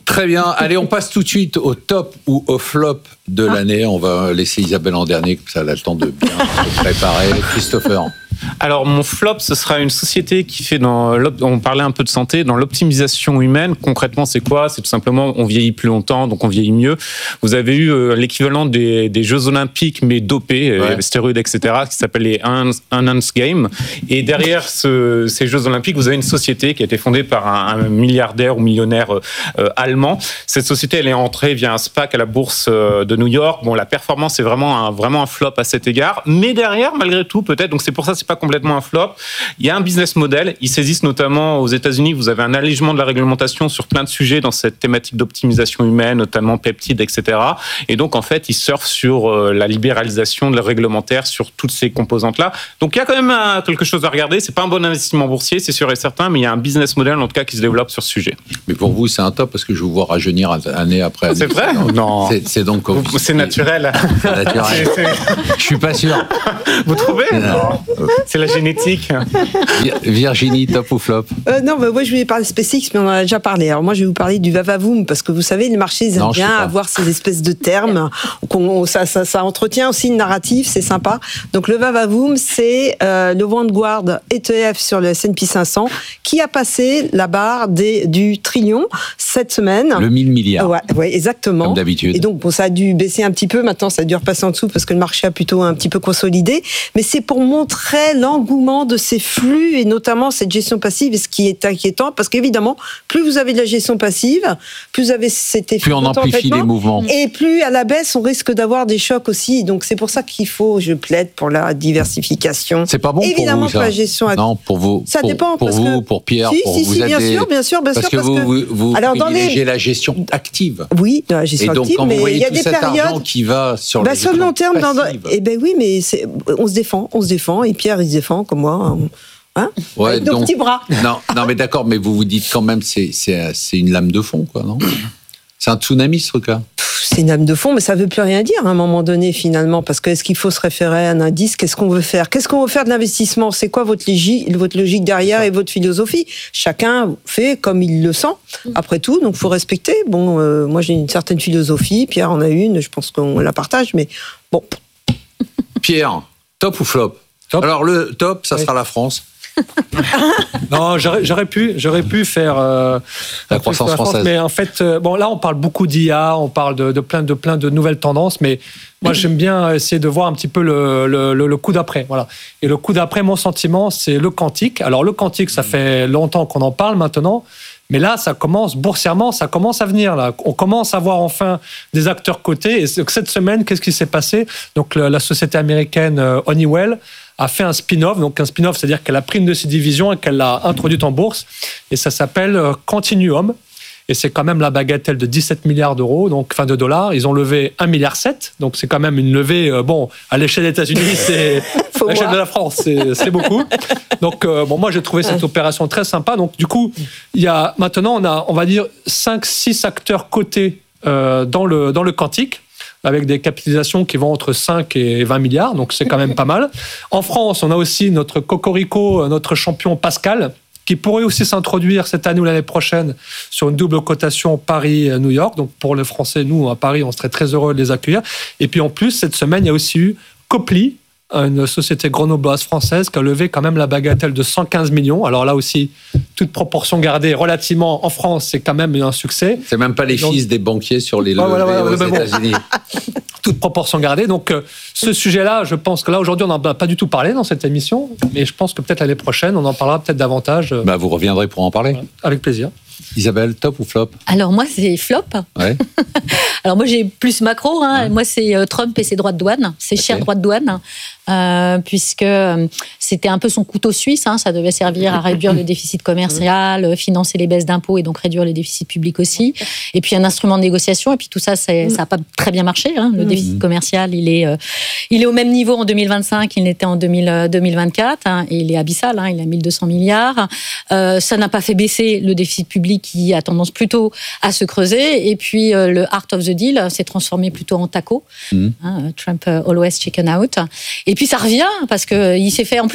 Très bien. Allez, on passe tout de suite au top ou au flop de ah. l'année. On va laisser Isabelle en dernier, comme ça elle a le temps de bien se préparer. Christopher. Alors, mon flop, ce sera une société qui fait dans... On parlait un peu de santé, dans l'optimisation humaine. Concrètement, c'est quoi ? C'est tout simplement, on vieillit plus longtemps, donc on vieillit mieux. Vous avez eu euh, l'équivalent des, des Jeux Olympiques, mais dopés, ouais. euh, stéroïdes, et cetera, qui s'appelle les Enhanced Games. Et derrière ce, ces Jeux Olympiques, vous avez une société qui a été fondée par un, un milliardaire ou millionnaire euh, allemand. Cette société, elle est entrée via un SPAC à la bourse euh, de New York. Bon, la performance est vraiment un, vraiment un flop à cet égard. Mais derrière, malgré tout, peut-être, donc c'est pour ça, c'est pas complètement un flop. Il y a un business model. Ils saisissent notamment aux États-Unis. Vous avez un allègement de la réglementation sur plein de sujets dans cette thématique d'optimisation humaine, notamment peptides, et cetera. Et donc, en fait, ils surfent sur la libéralisation de la réglementaire sur toutes ces composantes-là. Donc, il y a quand même quelque chose à regarder. C'est pas un bon investissement boursier, c'est sûr et certain, mais il y a un business model, en tout cas, qui se développe sur ce sujet. Mais pour vous, c'est un top parce que je vous vois rajeunir année après année. C'est vrai ? Non. C'est, c'est donc... C'est naturel. C'est naturel. C'est, c'est... Je suis pas sûr. Vous trouvez ? Non. C'est la génétique. Virginie, top ou flop ? euh, Non, bah, moi je voulais parler de SpaceX, mais on en a déjà parlé. Alors moi je vais vous parler du va-va-voom, parce que vous savez, le marché ils aiment bien avoir ces espèces de termes. qu'on, ça, ça, ça entretient aussi une narrative, c'est sympa. Donc le va-va-voom, c'est euh, le Vanguard E T F sur le S and P cinq cents qui a passé la barre des, du trillion cette semaine. Le mille milliards. Ouais, ouais, exactement. Comme d'habitude. Et donc bon, ça a dû baisser un petit peu. Maintenant, ça a dû repasser en dessous parce que le marché a plutôt un petit peu consolidé. Mais c'est pour montrer l'engouement de ces flux et notamment cette gestion passive, et ce qui est inquiétant parce qu'évidemment, plus vous avez de la gestion passive, plus vous avez cet effet. Plus on amplifie les mouvements. Et plus à la baisse, on risque d'avoir des chocs aussi. Donc c'est pour ça qu'il faut, je plaide pour la diversification. C'est pas bon évidemment pour vous, ça. Pour la gestion active. Non, pour vous. Ça pour, dépend. Pour parce vous, que... pour Pierre, si, pour si, vous. Si, bien des... sûr, bien sûr, bien parce sûr. Que parce vous, que vous, vous alors, privilégiez les... la gestion active. Oui, la gestion et donc, active, quand mais vous voyez il y a tout des cet périodes. Argent qui va sur bah, le sur le long terme, dans... eh ben oui, mais c'est... on se défend, on se défend, et Pierre il se défend comme moi. Hein ouais, avec nos donc, petits bras. Non, non, mais d'accord, mais vous vous dites quand même c'est c'est c'est une lame de fond, quoi, non ? C'est un tsunami, ce truc-là. C'est une lame de fond, mais ça veut plus rien dire à un moment donné, finalement, parce que est-ce qu'il faut se référer à un indice ? Qu'est-ce qu'on veut faire ? Qu'est-ce qu'on veut faire de l'investissement ? C'est quoi votre logique, votre logique derrière et votre philosophie ? Chacun fait comme il le sent, après tout, donc il faut respecter. Bon, euh, moi j'ai une certaine philosophie, Pierre en a une, je pense qu'on la partage, mais bon. Pierre, top ou flop ? Top. Alors le top, ça oui. sera la France. Non, j'aurais, j'aurais pu, j'aurais pu faire euh, la croissance la France, française. Mais en fait, euh, bon, là, on parle beaucoup d'I A, on parle de, de plein de plein de nouvelles tendances, mais moi, j'aime bien essayer de voir un petit peu le, le, le, le coup d'après, voilà. Et le coup d'après, mon sentiment, c'est le quantique. Alors, le quantique, ça fait longtemps qu'on en parle maintenant. Mais là, ça commence, boursièrement, ça commence à venir. Là. On commence à voir enfin des acteurs cotés. Et cette semaine, qu'est-ce qui s'est passé ? Donc, la société américaine Honeywell a fait un spin-off. Donc, un spin-off, c'est-à-dire qu'elle a pris une de ses divisions et qu'elle l'a introduite en bourse. Et ça s'appelle Continuum. Et c'est quand même la bagatelle de dix-sept milliards d'euros, donc enfin de dollars. Ils ont levé un virgule sept milliard. Donc, c'est quand même une levée, euh, bon, à l'échelle des États-Unis, c'est à l'échelle de la France, c'est, c'est beaucoup. Donc, euh, bon, moi, j'ai trouvé cette opération très sympa. Donc, du coup, il y a maintenant, on a, on va dire, cinq six acteurs cotés euh, dans le, dans le quantique, avec des capitalisations qui vont entre cinq et vingt milliards. Donc, c'est quand même pas mal. En France, on a aussi notre cocorico, notre champion Pascal, qui pourrait aussi s'introduire cette année ou l'année prochaine sur une double cotation Paris-New York. Donc, pour les Français, nous, à Paris, on serait très heureux de les accueillir. Et puis, en plus, cette semaine, il y a aussi eu Copli, une société grenobloise française qui a levé quand même la bagatelle de cent quinze millions. Alors là aussi, toute proportion gardée, relativement en France, c'est quand même un succès. C'est même pas les Donc, fils des banquiers sur les levées voilà, voilà, aux voilà, États-Unis. Bon. Toute proportion gardée. Donc euh, ce sujet-là, je pense que là, aujourd'hui, on n'en a pas du tout parlé dans cette émission, mais je pense que peut-être l'année prochaine, on en parlera peut-être davantage. Bah, vous reviendrez pour en parler. Voilà, avec plaisir. Isabelle, top ou flop ? Alors moi, c'est flop. Ouais. Alors moi, j'ai plus macro. Hein. Ouais. Moi, c'est Trump et ses droits de douane, ses okay. chers droits de douane, euh, puisque c'était un peu son couteau suisse. Hein. Ça devait servir à réduire le déficit commercial, financer les baisses d'impôts et donc réduire les déficits publics aussi. Et puis un instrument de négociation. Et puis tout ça, c'est, ça n'a pas très bien marché. Hein. Le mmh. déficit commercial, il est, euh, il est au même niveau en deux mille vingt-cinq qu'il n'était en deux mille vingt-quatre. Hein. Et il est abyssal. Hein. Il a mille deux cents milliards. Euh, ça n'a pas fait baisser le déficit public qui a tendance plutôt à se creuser. Et puis, euh, le Art of the Deal s'est transformé plutôt en taco. Mmh. Hein, Trump uh, always chicken out. Et puis, ça revient parce qu'il s'est fait... En plus,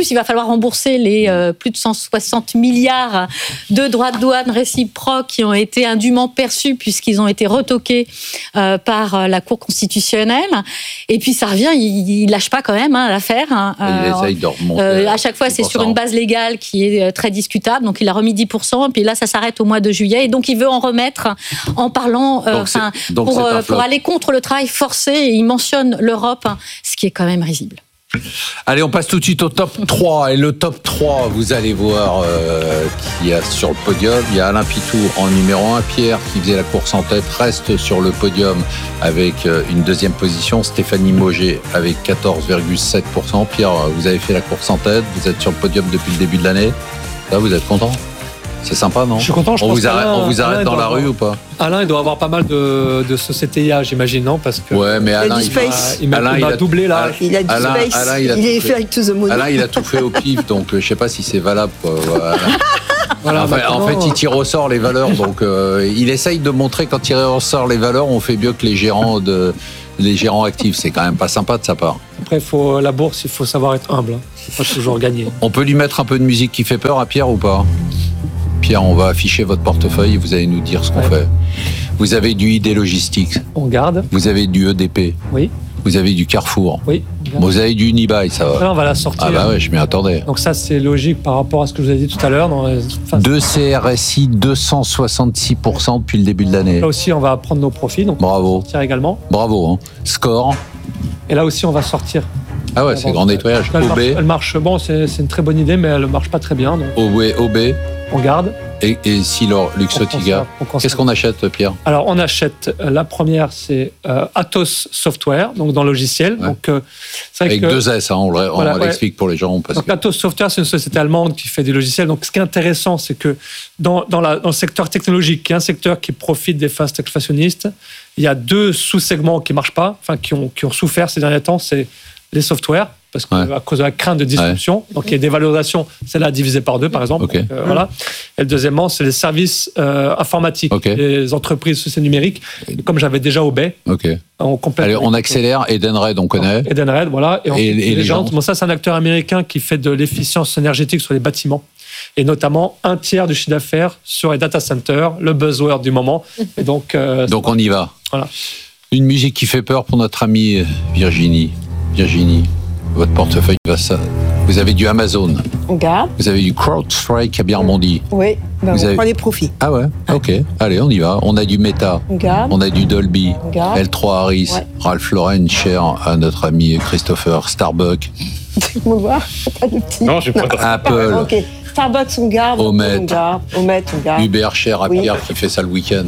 plus, il va falloir rembourser les euh, plus de cent soixante milliards de droits de douane réciproques qui ont été indûment perçus puisqu'ils ont été retoqués euh, par la Cour constitutionnelle. Et puis, ça revient, il, il lâche pas quand même hein, l'affaire. Hein. Il essaye de remonter. Euh, à chaque fois, c'est sur une base légale qui est très discutable. Donc, il a remis dix pour cent. Et puis là, ça s'arrête au mois de juillet. Et donc, il veut en remettre en parlant, euh, donc c'est, donc pour, euh, pour aller contre le travail forcé. Et il mentionne l'Europe, hein, ce qui est quand même risible. Allez, on passe tout de suite au top trois. Et le top trois, vous allez voir euh, qui y a sur le podium. Il y a Alain Pitou en numéro un. Pierre, qui faisait la course en tête, reste sur le podium avec euh, une deuxième position. Stéphanie Mauger avec quatorze virgule sept pour cent. Pierre, vous avez fait la course en tête. Vous êtes sur le podium depuis le début de l'année. Là, vous êtes content ? C'est sympa, non ? Je suis content. Je on, pense vous arrête, Alain, on vous arrête Alain dans la avoir, rue ou pas ? Alain, il doit avoir pas mal de, de sociétés I A, j'imagine, non ? Parce que ouais, mais Alain, il, il, il m'a, Alain, il m'a il a doublé là. Il a du Alain, space. Alain, il, a il est fait, fait to the moon. Alain, il a tout fait au pif, donc euh, je sais pas si c'est valable. Quoi. Voilà. Voilà, en, fait, en fait, il tire au sort les valeurs, donc euh, il essaye de montrer quand il ressort les valeurs, on fait mieux que les gérants de les gérants actifs. C'est quand même pas sympa de sa part. Après, faut, la bourse, il faut savoir être humble. Hein. Faut pas toujours gagner. On peut lui mettre un peu de musique qui fait peur à Pierre ou pas ? Pierre, on va afficher votre portefeuille et vous allez nous dire ce qu'on ouais. fait. Vous avez du I D Logistics. On garde. Vous avez du E D P. Oui. Vous avez du Carrefour. Oui. Vous avez du Unibail, ça va. Là, on va la sortir. Ah bah ouais, je m'y attendais. Donc ça, c'est logique par rapport à ce que je vous ai dit tout à l'heure. Dans les... enfin, deux C R S I, deux cent soixante-six pour cent depuis le début de l'année. Là aussi, on va prendre nos profits. Donc bravo. On va sortir également. Bravo. Hein. Score. Et là aussi, on va sortir. Ah ouais, c'est grand nettoyage. Elle O B. marche, elle marche bon, c'est, c'est une très bonne idée, mais elle ne marche pas très bien. Donc... O B, O B. On garde. Et, et Silor, Luxottica. Qu'est-ce qu'on achète, Pierre ? Alors, on achète, euh, la première, c'est euh, Atos Software, donc dans le logiciel. Ouais. Donc, euh, c'est vrai Avec que, deux S, hein, on, on voilà, l'explique ouais. pour les gens. Parce donc, que... Atos Software, c'est une société allemande qui fait des logiciels. Donc, ce qui est intéressant, c'est que dans, dans, la, dans le secteur technologique, qui est un secteur qui profite des phases inflationnistes, il y a deux sous-segments qui ne marchent pas, enfin, qui ont, qui ont souffert ces derniers temps, c'est les softwares, parce qu'à ouais. cause de la crainte de disruption, ouais. donc il y a des valorisations, celle-là divisée par deux, par exemple. Okay. Donc, euh, voilà. Et le deuxièmement, c'est les services euh, informatiques, okay. les entreprises sociétés numériques, comme j'avais déjà au B. Okay. On, Allez, on accélère. Edenred, on connaît. Edenred, voilà. Et, et, et les gens. Bon, ça, c'est un acteur américain qui fait de l'efficience énergétique sur les bâtiments. Et notamment un tiers du chiffre d'affaires sur les data centers, le buzzword du moment. Et donc, euh, donc on y va. Voilà. Une musique qui fait peur pour notre amie Virginie. Virginie, votre portefeuille va ça. Vous avez du Amazon. On garde. Vous avez du CrowdStrike à bien rebondi. Oui, ben vous on avez... prend les profits. Ah ouais, ok. Allez, on y va. On a du Meta. On garde. On a du Dolby. On garde. L trois Harris. Ouais. Ralph Lauren, cher à notre ami Christopher. Starbucks. On va voir. Pas de petit. Non, j'ai pas de... Apple. Ok. Starbucks, on garde. Omet. On garde. Omet, on garde. Uber, cher à oui. Pierre qui fait ça le week-end.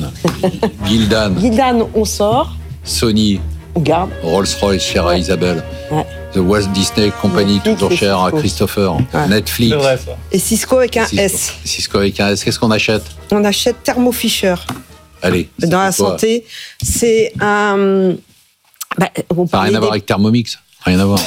Gildan. Gildan, on sort. Sony. On garde. Rolls-Royce, cher ouais. à Isabelle. Ouais. The Walt Disney Company, Netflix, toujours cher à Christopher. Ouais. Netflix. C'est vrai, ça. Et Cisco avec un Cisco. S. Cisco avec un S. Qu'est-ce qu'on achète ? On achète Thermo Fisher. Allez. Dans la quoi ? santé, c'est un. Bah, on Ça n'a rien à voir des... avec Thermomix. Rien à voir.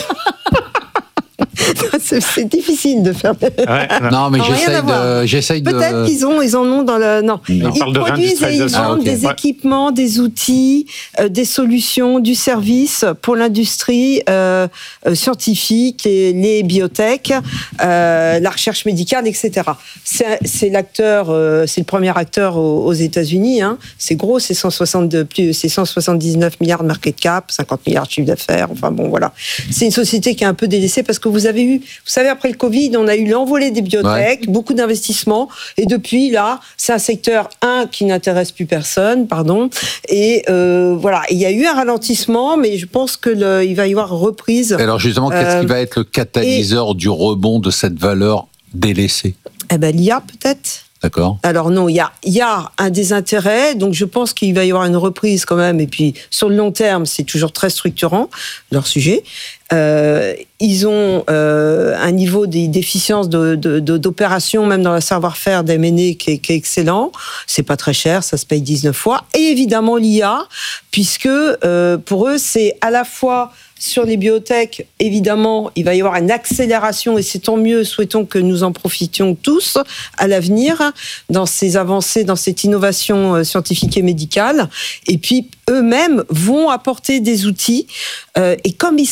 c'est, c'est difficile de faire. Ouais, non, mais non, j'essaye de, j'essaye de. Peut-être qu'ils ont, ils en ont dans le. Non, non. Ils produisent et ils vendent ah, okay. des ouais. équipements, des outils, euh, des solutions, du service pour l'industrie euh, euh, scientifique, et les biotech, euh, la recherche médicale, et cetera. C'est, c'est l'acteur, euh, c'est le premier acteur aux, aux États-Unis. Hein. C'est gros, c'est cent soixante-deux, plus, c'est cent soixante-dix-neuf milliards de market cap, cinquante milliards de chiffre d'affaires. Enfin bon, voilà. C'est une société qui est un peu délaissée parce que vous avez eu, vous savez, après le Covid, on a eu l'envolée des biotech, ouais. beaucoup d'investissements, et depuis là, c'est un secteur un qui n'intéresse plus personne, pardon, et euh, voilà, il y a eu un ralentissement, mais je pense que le, il va y avoir reprise. Alors justement, qu'est-ce euh, qui va être le catalyseur et, du rebond de cette valeur délaissée ? Eh ben, l'I A peut-être. D'accord. Alors non, il y a, y a un désintérêt, donc je pense qu'il va y avoir une reprise quand même, et puis sur le long terme, c'est toujours très structurant, leur sujet. Euh, ils ont euh, un niveau d'efficience de, de, de, d'opération, même dans le savoir-faire d'M and A qui est, qui est excellent. C'est pas très cher, ça se paye dix-neuf fois. Et évidemment l'I A, puisque euh, pour eux, c'est à la fois sur les biotech, évidemment, il va y avoir une accélération, et c'est tant mieux, souhaitons que nous en profitions tous à l'avenir, dans ces avancées, dans cette innovation scientifique et médicale. Et puis, eux-mêmes vont apporter des outils, euh, et comme ils sont très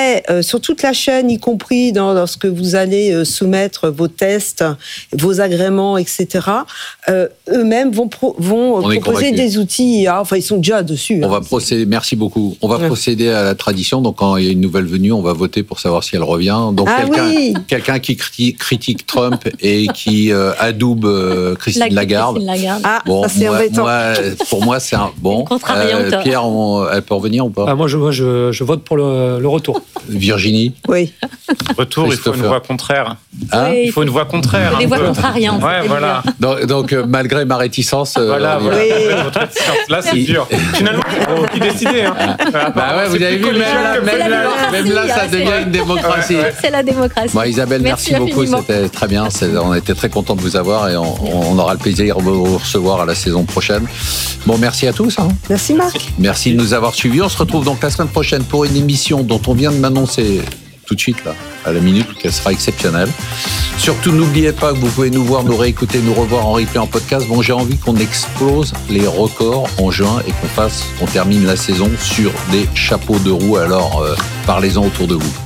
après, euh, sur toute la chaîne, y compris dans, lorsque vous allez euh, soumettre vos tests, vos agréments, et cetera, euh, eux-mêmes vont, pro- vont proposer convaincu. des outils I A. Enfin, ils sont déjà dessus. On hein. va procéder, merci beaucoup. On va ouais. procéder à la tradition. Donc, quand il y a une nouvelle venue, on va voter pour savoir si elle revient. Donc, ah, quelqu'un, oui. quelqu'un qui critique, critique Trump et qui euh, adoube euh, Christine la, Lagarde. Christine Lagarde. Ah, bon, ça c'est moi, embêtant. Moi, pour moi, c'est un bon. Euh, Pierre, on, elle peut revenir ou pas? ah, Moi, je, moi je, je vote pour le, le retour. Virginie? Oui. Retour, il faut une voix contraire. Hein oui, il faut une voix contraire. Des voix contrariantes. Ouais, voilà. Donc, donc euh, malgré ma réticence. Euh, voilà, voilà. Oui. Votre réticence. Là, c'est dur. Finalement, c'est qui décider. Hein. Ah, bah ouais, vous avez vu, même là, même là, même là, ça devient une démocratie. C'est la démocratie. Bon, Isabelle, merci, merci beaucoup. C'était très bien. C'est, on était très contents de vous avoir et on, on aura le plaisir de vous recevoir à la saison prochaine. Bon, merci à tous. Hein. Merci Marc. Merci de nous avoir suivis. On se retrouve donc la semaine prochaine pour une émission dont on vient de m'annoncer tout de suite, là, à la minute, qu'elle sera exceptionnelle. Surtout, n'oubliez pas que vous pouvez nous voir, nous réécouter, nous revoir en replay, en podcast. Bon, j'ai envie qu'on explose les records en juin et qu'on fasse, qu'on termine la saison sur des chapeaux de roue. Alors, euh, parlez-en autour de vous.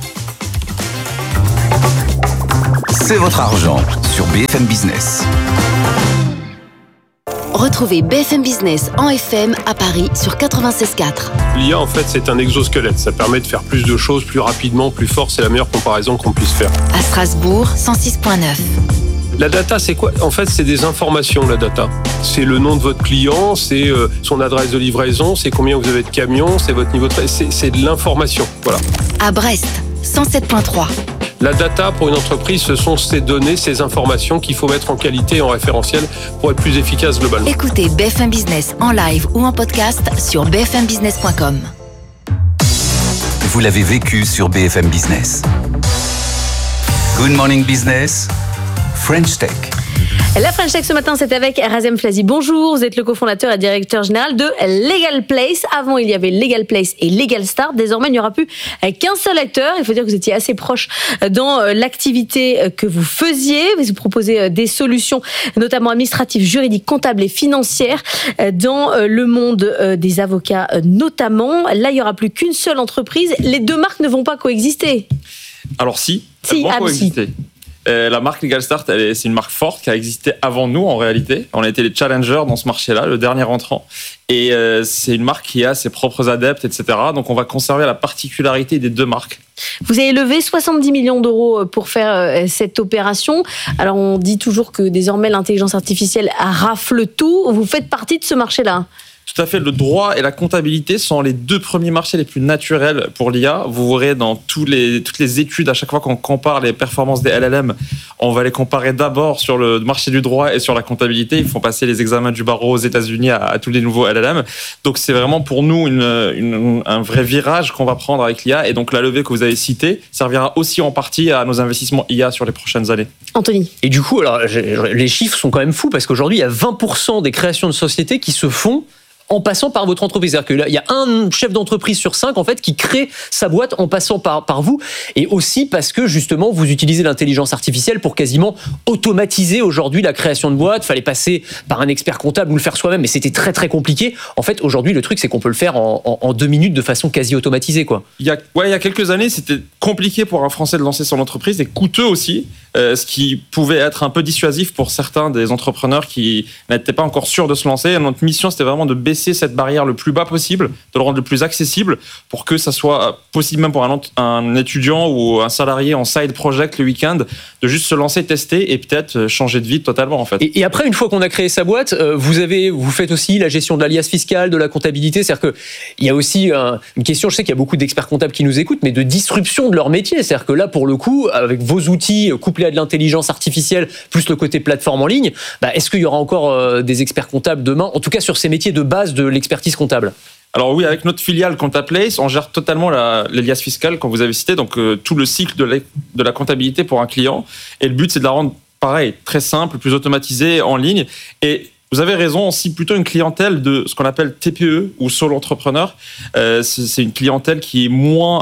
C'est votre argent sur B F M Business. Retrouvez B F M Business en F M à Paris sur quatre-vingt-seize quatre. L'I A, en fait, c'est un exosquelette. Ça permet de faire plus de choses plus rapidement, plus fort. C'est la meilleure comparaison qu'on puisse faire. À Strasbourg, cent six virgule neuf. La data, c'est quoi? En fait, c'est des informations, la data. C'est le nom de votre client, c'est euh, son adresse de livraison, c'est combien vous avez de camions, c'est votre niveau de... C'est, c'est de l'information, voilà. À Brest, cent sept virgule trois. La data, pour une entreprise, ce sont ces données, ces informations qu'il faut mettre en qualité et en référentiel pour être plus efficace globalement. Écoutez B F M Business en live ou en podcast sur b f m business point com. Vous l'avez vécu sur B F M Business. Good Morning Business, French Tech. La French Tech ce matin, c'est avec Razem Flazy. Bonjour, vous êtes le cofondateur et directeur général de Legal Place. Avant, il y avait Legal Place et Legal Start. Désormais, il n'y aura plus qu'un seul acteur. Il faut dire que vous étiez assez proche dans l'activité que vous faisiez. Vous proposez des solutions, notamment administratives, juridiques, comptables et financières, dans le monde des avocats notamment. Là, il n'y aura plus qu'une seule entreprise. Les deux marques ne vont pas coexister. Alors si, si, elles vont ah, coexister. Si. Euh, la marque Legal Start, elle est, c'est une marque forte qui a existé avant nous en réalité. On a été les challengers dans ce marché-là, le dernier entrant. Et euh, c'est une marque qui a ses propres adeptes, et cetera. Donc on va conserver la particularité des deux marques. Vous avez levé soixante-dix millions d'euros pour faire euh, cette opération. Alors on dit toujours que désormais l'intelligence artificielle rafle tout. Vous faites partie de ce marché-là. Tout à fait. Le droit et la comptabilité sont les deux premiers marchés les plus naturels pour l'I A. Vous verrez dans tous les, toutes les études, à chaque fois qu'on compare les performances des L L M, on va les comparer d'abord sur le marché du droit et sur la comptabilité. Ils font passer les examens du barreau aux États-Unis à, à tous les nouveaux L L M. Donc c'est vraiment pour nous une, une, un vrai virage qu'on va prendre avec l'I A. Et donc la levée que vous avez citée servira aussi en partie à nos investissements I A sur les prochaines années. Anthony. Et du coup, alors, les chiffres sont quand même fous parce qu'aujourd'hui, il y a vingt pour cent des créations de sociétés qui se font en passant par votre entreprise. C'est-à-dire qu'il y a un chef d'entreprise sur cinq, en fait, qui crée sa boîte en passant par, par vous. Et aussi parce que, justement, vous utilisez l'intelligence artificielle pour quasiment automatiser aujourd'hui la création de boîtes. Il fallait passer par un expert comptable ou le faire soi-même, mais c'était très, très compliqué. En fait, aujourd'hui, le truc, c'est qu'on peut le faire en, en, en deux minutes de façon quasi automatisée, quoi. Il y a, ouais, il y a quelques années, c'était compliqué pour un Français de lancer son entreprise et coûteux aussi, euh, ce qui pouvait être un peu dissuasif pour certains des entrepreneurs qui n'étaient pas encore sûrs de se lancer. Et notre mission, c'était vraiment de baisser cette barrière le plus bas possible, de le rendre le plus accessible pour que ça soit possible même pour un, un étudiant ou un salarié en side project le week-end de juste se lancer, tester et peut-être changer de vie totalement en fait. Et, et après, une fois qu'on a créé sa boîte, euh, vous avez, vous faites aussi la gestion de l'alias fiscal, de la comptabilité. C'est-à-dire que il y a aussi un, une question. Je sais qu'il y a beaucoup d'experts comptables qui nous écoutent, mais de disruption de leur métier. C'est-à-dire que là, pour le coup, avec vos outils couplés à de l'intelligence artificielle plus le côté plateforme en ligne, bah, est-ce qu'il y aura encore euh, des experts comptables demain, en tout cas sur ces métiers de base de l'expertise comptable? Alors oui, avec notre filiale ComptaPlace, on gère totalement la, l'alias fiscal, comme vous avez cité, donc euh, tout le cycle de la, de la comptabilité pour un client. Et le but, c'est de la rendre, pareil, très simple, plus automatisée, en ligne. Et vous avez raison, on cible plutôt une clientèle de ce qu'on appelle T P E ou solo entrepreneur. Euh, c'est, c'est une clientèle qui est moins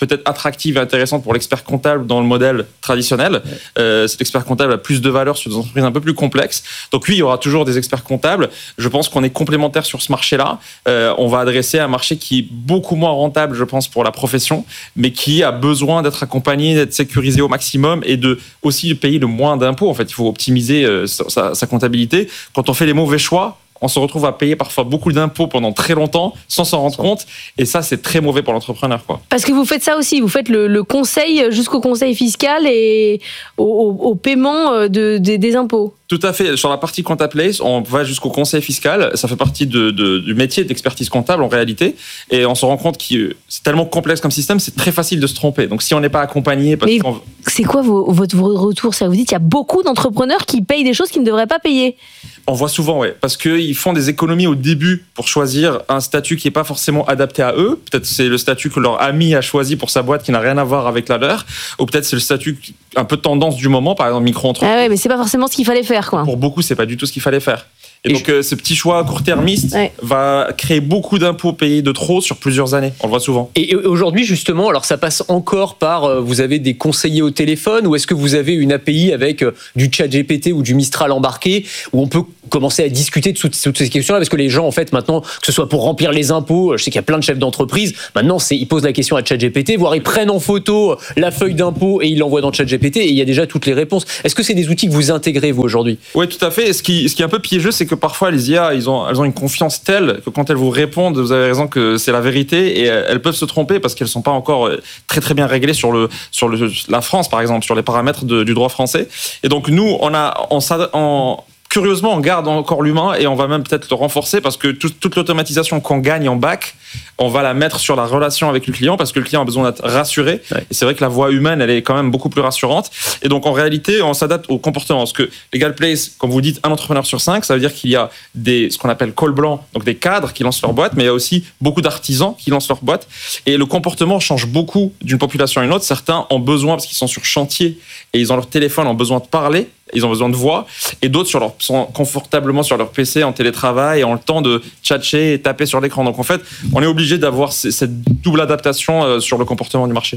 peut-être attractive et intéressante pour l'expert comptable dans le modèle traditionnel. Euh, cet expert comptable a plus de valeur sur des entreprises un peu plus complexes. Donc oui, il y aura toujours des experts comptables. Je pense qu'on est complémentaires sur ce marché-là. Euh, on va adresser un marché qui est beaucoup moins rentable, je pense, pour la profession, mais qui a besoin d'être accompagné, d'être sécurisé au maximum et de aussi payer le moins d'impôts. En fait, il faut optimiser euh, sa, sa comptabilité. Quand on fait les mauvais choix, on se retrouve à payer parfois beaucoup d'impôts pendant très longtemps sans s'en rendre compte. Et ça, c'est très mauvais pour l'entrepreneur, quoi. Parce que vous faites ça aussi. Vous faites le, le conseil jusqu'au conseil fiscal et au, au, au paiement de, de, des impôts. Tout à fait. Sur la partie ComptaPlace, on va jusqu'au conseil fiscal. Ça fait partie de, de, du métier d'expertise comptable en réalité. Et on se rend compte que c'est tellement complexe comme système, c'est très facile de se tromper. Donc si on n'est pas accompagné... Parce Mais qu'on... c'est quoi vos, votre retour? Ça, vous dites qu'il y a beaucoup d'entrepreneurs qui payent des choses qu'ils ne devraient pas payer. On voit souvent, oui, parce qu'ils font des économies au début pour choisir un statut qui n'est pas forcément adapté à eux. Peut-être c'est le statut que leur ami a choisi pour sa boîte qui n'a rien à voir avec la leur. Ou peut-être c'est le statut un peu tendance du moment, par exemple micro-entreprise. Ah ouais, mais c'est pas forcément ce qu'il fallait faire, quoi. Pour beaucoup, c'est pas du tout ce qu'il fallait faire. Et, et donc, je... euh, ce petit choix court-termiste ouais. va créer beaucoup d'impôts payés de trop sur plusieurs années. On le voit souvent. Et aujourd'hui, justement, alors ça passe encore par, euh, vous avez des conseillers au téléphone, ou est-ce que vous avez une A P I avec euh, du ChatGPT ou du Mistral embarqué, où on peut commencer à discuter de toutes, toutes ces questions-là, parce que les gens, en fait, maintenant, que ce soit pour remplir les impôts, je sais qu'il y a plein de chefs d'entreprise, maintenant, c'est, ils posent la question à ChatGPT, voire ils prennent en photo la feuille d'impôt et ils l'envoient dans ChatGPT, et il y a déjà toutes les réponses. Est-ce que c'est des outils que vous intégrez, vous, aujourd'hui? Oui, tout à fait. Et ce qui, ce qui est un peu piégeux, c'est que parfois, les I A, ils ont, elles ont une confiance telle que quand elles vous répondent, vous avez raison que c'est la vérité, et elles peuvent se tromper parce qu'elles ne sont pas encore très très bien réglées sur, le, sur le, la France, par exemple, sur les paramètres de, du droit français. Et donc, nous, on a... On, on, curieusement, on garde encore l'humain et on va même peut-être le renforcer parce que tout, toute l'automatisation qu'on gagne en bac, on va la mettre sur la relation avec le client parce que le client a besoin d'être rassuré. Ouais. Et c'est vrai que la voix humaine, elle est quand même beaucoup plus rassurante. Et donc, en réalité, on s'adapte au comportement. Parce que LegalPlace, comme vous dites, un entrepreneur sur cinq, ça veut dire qu'il y a des, ce qu'on appelle col blanc, donc des cadres qui lancent leur boîte, mais il y a aussi beaucoup d'artisans qui lancent leur boîte. Et le comportement change beaucoup d'une population à une autre. Certains ont besoin, parce qu'ils sont sur chantier et ils ont leur téléphone, ont besoin de parler. Ils ont besoin de voix, et d'autres sur leur, sont confortablement sur leur P C en télétravail et ont le temps de tchatcher et taper sur l'écran. Donc en fait, on est obligé d'avoir cette double adaptation sur le comportement du marché.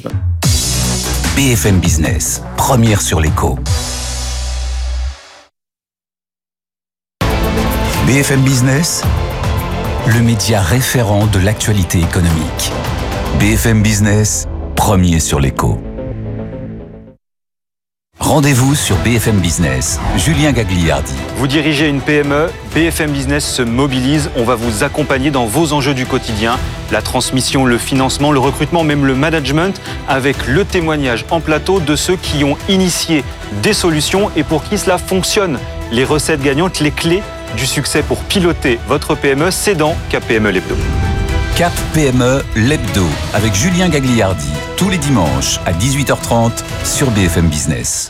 B F M Business, première sur l'écho. B F M Business, le média référent de l'actualité économique. B F M Business, premier sur l'écho. Rendez-vous sur B F M Business. Julien Gagliardi. Vous dirigez une P M E, B F M Business se mobilise. On va vous accompagner dans vos enjeux du quotidien. La transmission, le financement, le recrutement, même le management, avec le témoignage en plateau de ceux qui ont initié des solutions et pour qui cela fonctionne. Les recettes gagnantes, les clés du succès pour piloter votre P M E, c'est dans Cap P M E l'Hebdo. Cap P M E l'Hebdo avec Julien Gagliardi, tous les dimanches à dix-huit heures trente sur B F M Business.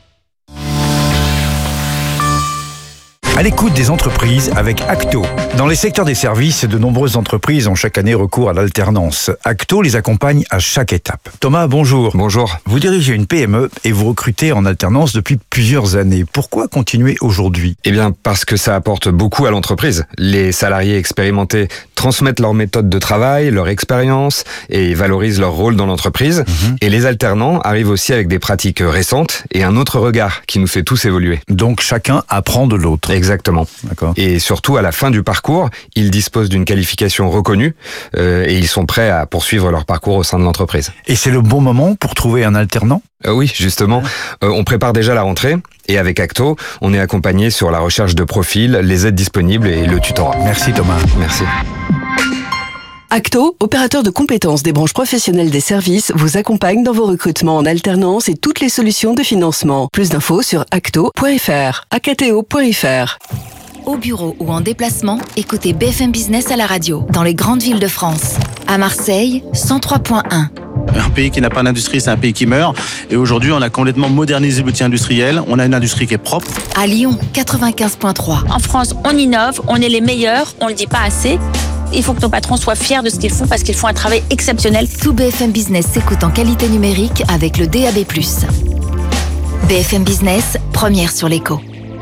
À l'écoute des entreprises avec Acto. Dans les secteurs des services, de nombreuses entreprises ont chaque année recours à l'alternance. Acto les accompagne à chaque étape. Thomas, bonjour. Bonjour. Vous dirigez une P M E et vous recrutez en alternance depuis plusieurs années. Pourquoi continuer aujourd'hui ? Eh bien, parce que ça apporte beaucoup à l'entreprise. Les salariés expérimentés transmettent leur méthode de travail, leur expérience et valorisent leur rôle dans l'entreprise. Mmh. Et les alternants arrivent aussi avec des pratiques récentes et un autre regard qui nous fait tous évoluer. Donc chacun apprend de l'autre. Exactement. D'accord. Et surtout, à la fin du parcours, ils disposent d'une qualification reconnue euh, et ils sont prêts à poursuivre leur parcours au sein de l'entreprise. Et c'est le bon moment pour trouver un alternant ? euh, Oui, justement. Euh, on prépare déjà la rentrée et avec Acto, on est accompagné sur la recherche de profils, les aides disponibles et le tutorat. Merci Thomas. Merci. Acto, opérateur de compétences des branches professionnelles des services, vous accompagne dans vos recrutements en alternance et toutes les solutions de financement. Plus d'infos sur acto point f r, acto point f r. Au bureau ou en déplacement, écoutez B F M Business à la radio, dans les grandes villes de France. À Marseille, cent trois point un. Un pays qui n'a pas d'industrie, c'est un pays qui meurt. Et aujourd'hui, on a complètement modernisé l'outil industriel. On a une industrie qui est propre. À Lyon, quatre-vingt-quinze point trois. En France, on innove, on est les meilleurs, on ne le dit pas assez. Il faut que nos patrons soient fiers de ce qu'ils font parce qu'ils font un travail exceptionnel. Tout B F M Business s'écoute en qualité numérique avec le D A B plus. B F M Business, première sur l'écho.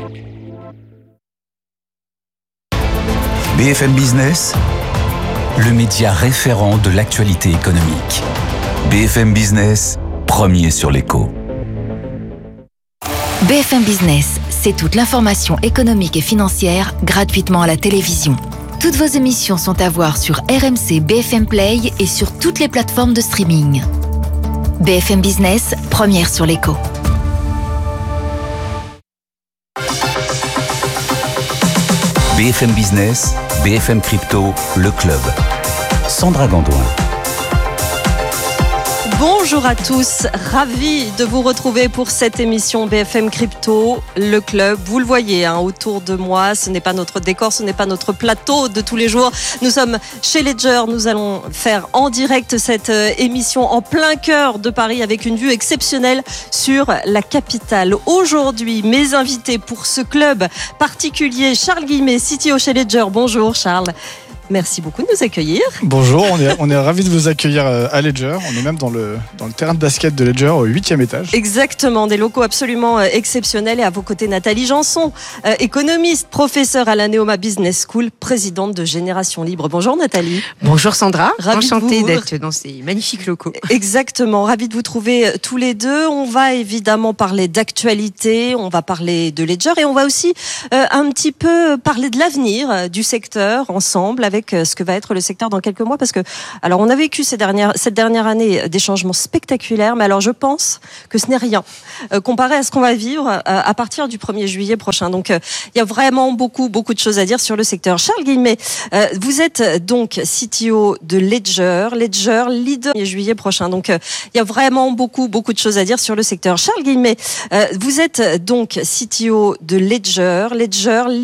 B F M Business, le média référent de l'actualité économique. B F M Business, premier sur l'écho. B F M Business, c'est toute l'information économique et financière gratuitement à la télévision. Toutes vos émissions sont à voir sur R M C B F M Play et sur toutes les plateformes de streaming. B F M Business, première sur l'écho. B F M Business, B F M Crypto, le club. Sandra Gandoin. Bonjour à tous, ravi de vous retrouver pour cette émission B F M Crypto, le club. Vous le voyez hein, autour de moi, ce n'est pas notre décor, ce n'est pas notre plateau de tous les jours. Nous sommes chez Ledger, nous allons faire en direct cette émission en plein cœur de Paris avec une vue exceptionnelle sur la capitale. Aujourd'hui, mes invités pour ce club particulier, Charles Guillemet, C T O chez Ledger. Bonjour Charles. Merci beaucoup de nous accueillir. Bonjour, on est, on est ravis de vous accueillir à Ledger. On est même dans le, dans le terrain de basket de Ledger au huitième étage. Exactement, des locaux absolument exceptionnels. Et à vos côtés, Nathalie Janson, euh, économiste, professeure à la Neoma Business School, présidente de Génération Libre. Bonjour Nathalie. Bonjour Sandra, Ravi enchantée vous... d'être dans ces magnifiques locaux. Exactement, ravi de vous trouver tous les deux. On va évidemment parler d'actualité, on va parler de Ledger et on va aussi euh, un petit peu parler de l'avenir du secteur ensemble, avec ce que va être le secteur dans quelques mois, parce que alors on a vécu ces dernières, cette dernière année des changements spectaculaires, mais alors je pense que ce n'est rien euh, comparé à ce qu'on va vivre euh, à partir du premier juillet prochain. Donc euh, il y a vraiment beaucoup beaucoup de choses à dire sur le secteur. Charles Guillemet, euh, vous êtes donc C T O de Ledger, Ledger leader premier juillet prochain. Donc euh, il y a vraiment beaucoup beaucoup de choses à dire sur le secteur. Charles Guillemet, euh, vous êtes donc C T O de Ledger, Ledger